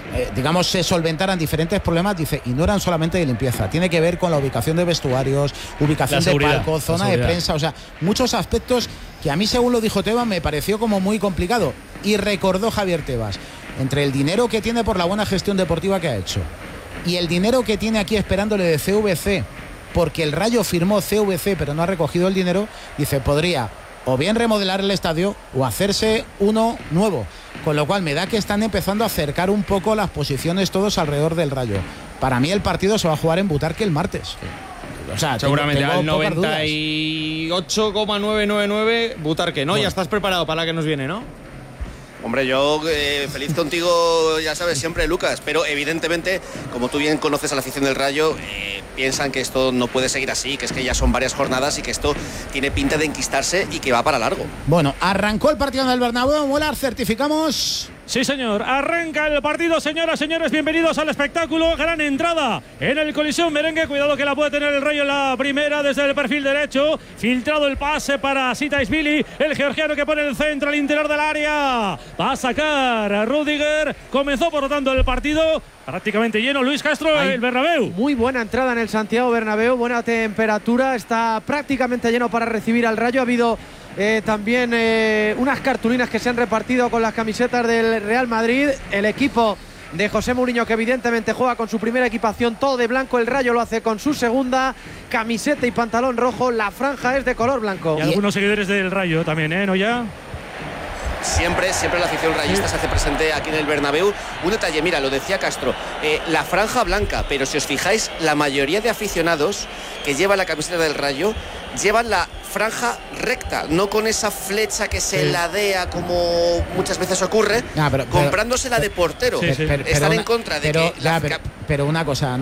eh, digamos, se solventaran diferentes problemas, dice, y no eran solamente de limpieza, tiene que ver con la ubicación de vestuarios, ubicación de palco, zona de prensa, o sea, muchos aspectos que a mí, según lo dijo Tebas, me pareció como muy complicado. Y recordó Javier Tebas, entre el dinero que tiene por la buena gestión deportiva que ha hecho y el dinero que tiene aquí esperándole de C V C, porque el Rayo firmó C V C pero no ha recogido el dinero, dice, podría o bien remodelar el estadio o hacerse uno nuevo, con lo cual me da que están empezando a acercar un poco las posiciones todos alrededor del Rayo. Para mí el partido se va a jugar en Butarque el martes. O sea, seguramente tengo, tengo al noventa y ocho coma novecientos noventa y nueve Butarque, ¿no? Bueno. Ya estás preparado para la que nos viene, ¿no? Hombre, yo eh, feliz contigo, ya sabes, siempre, Lucas, pero evidentemente, como tú bien conoces a la afición del Rayo, eh, piensan que esto no puede seguir así, que es que ya son varias jornadas y que esto tiene pinta de enquistarse y que va para largo. Bueno, arrancó el partido en el Bernabéu, Molar, certificamos... Sí, señor. Arranca el partido, señoras, señores. Bienvenidos al espectáculo. Gran entrada en el Coliseum Merengue. Cuidado que la puede tener el Rayo en la primera desde el perfil derecho. Filtrado el pase para Sitais-Vili. El georgiano que pone el centro al interior del área. Va a sacar a Rudiger. Comenzó, por lo tanto, el partido prácticamente lleno. Luis Castro, Hay el Bernabéu. Muy buena entrada en el Santiago Bernabéu. Buena temperatura. Está prácticamente lleno para recibir al Rayo. Ha habido... Eh, también eh, unas cartulinas que se han repartido con las camisetas del Real Madrid. El equipo de José Mourinho, que evidentemente juega con su primera equipación todo de blanco. El Rayo lo hace con su segunda, camiseta y pantalón rojo. La franja es de color blanco. Y algunos seguidores del Rayo también, ¿eh? ¿No ya? Siempre, siempre la afición rayista sí. se hace presente aquí en el Bernabéu. Un detalle, mira, lo decía Castro, eh, la franja blanca, pero si os fijáis, la mayoría de aficionados que llevan la camiseta del Rayo llevan la franja recta, no con esa flecha que se sí. ladea como muchas veces ocurre, ah, pero, comprándose pero, la de portero. Sí, sí. Están pero en una, contra de pero, que... ya, la, pero, pero una cosa... ¿no?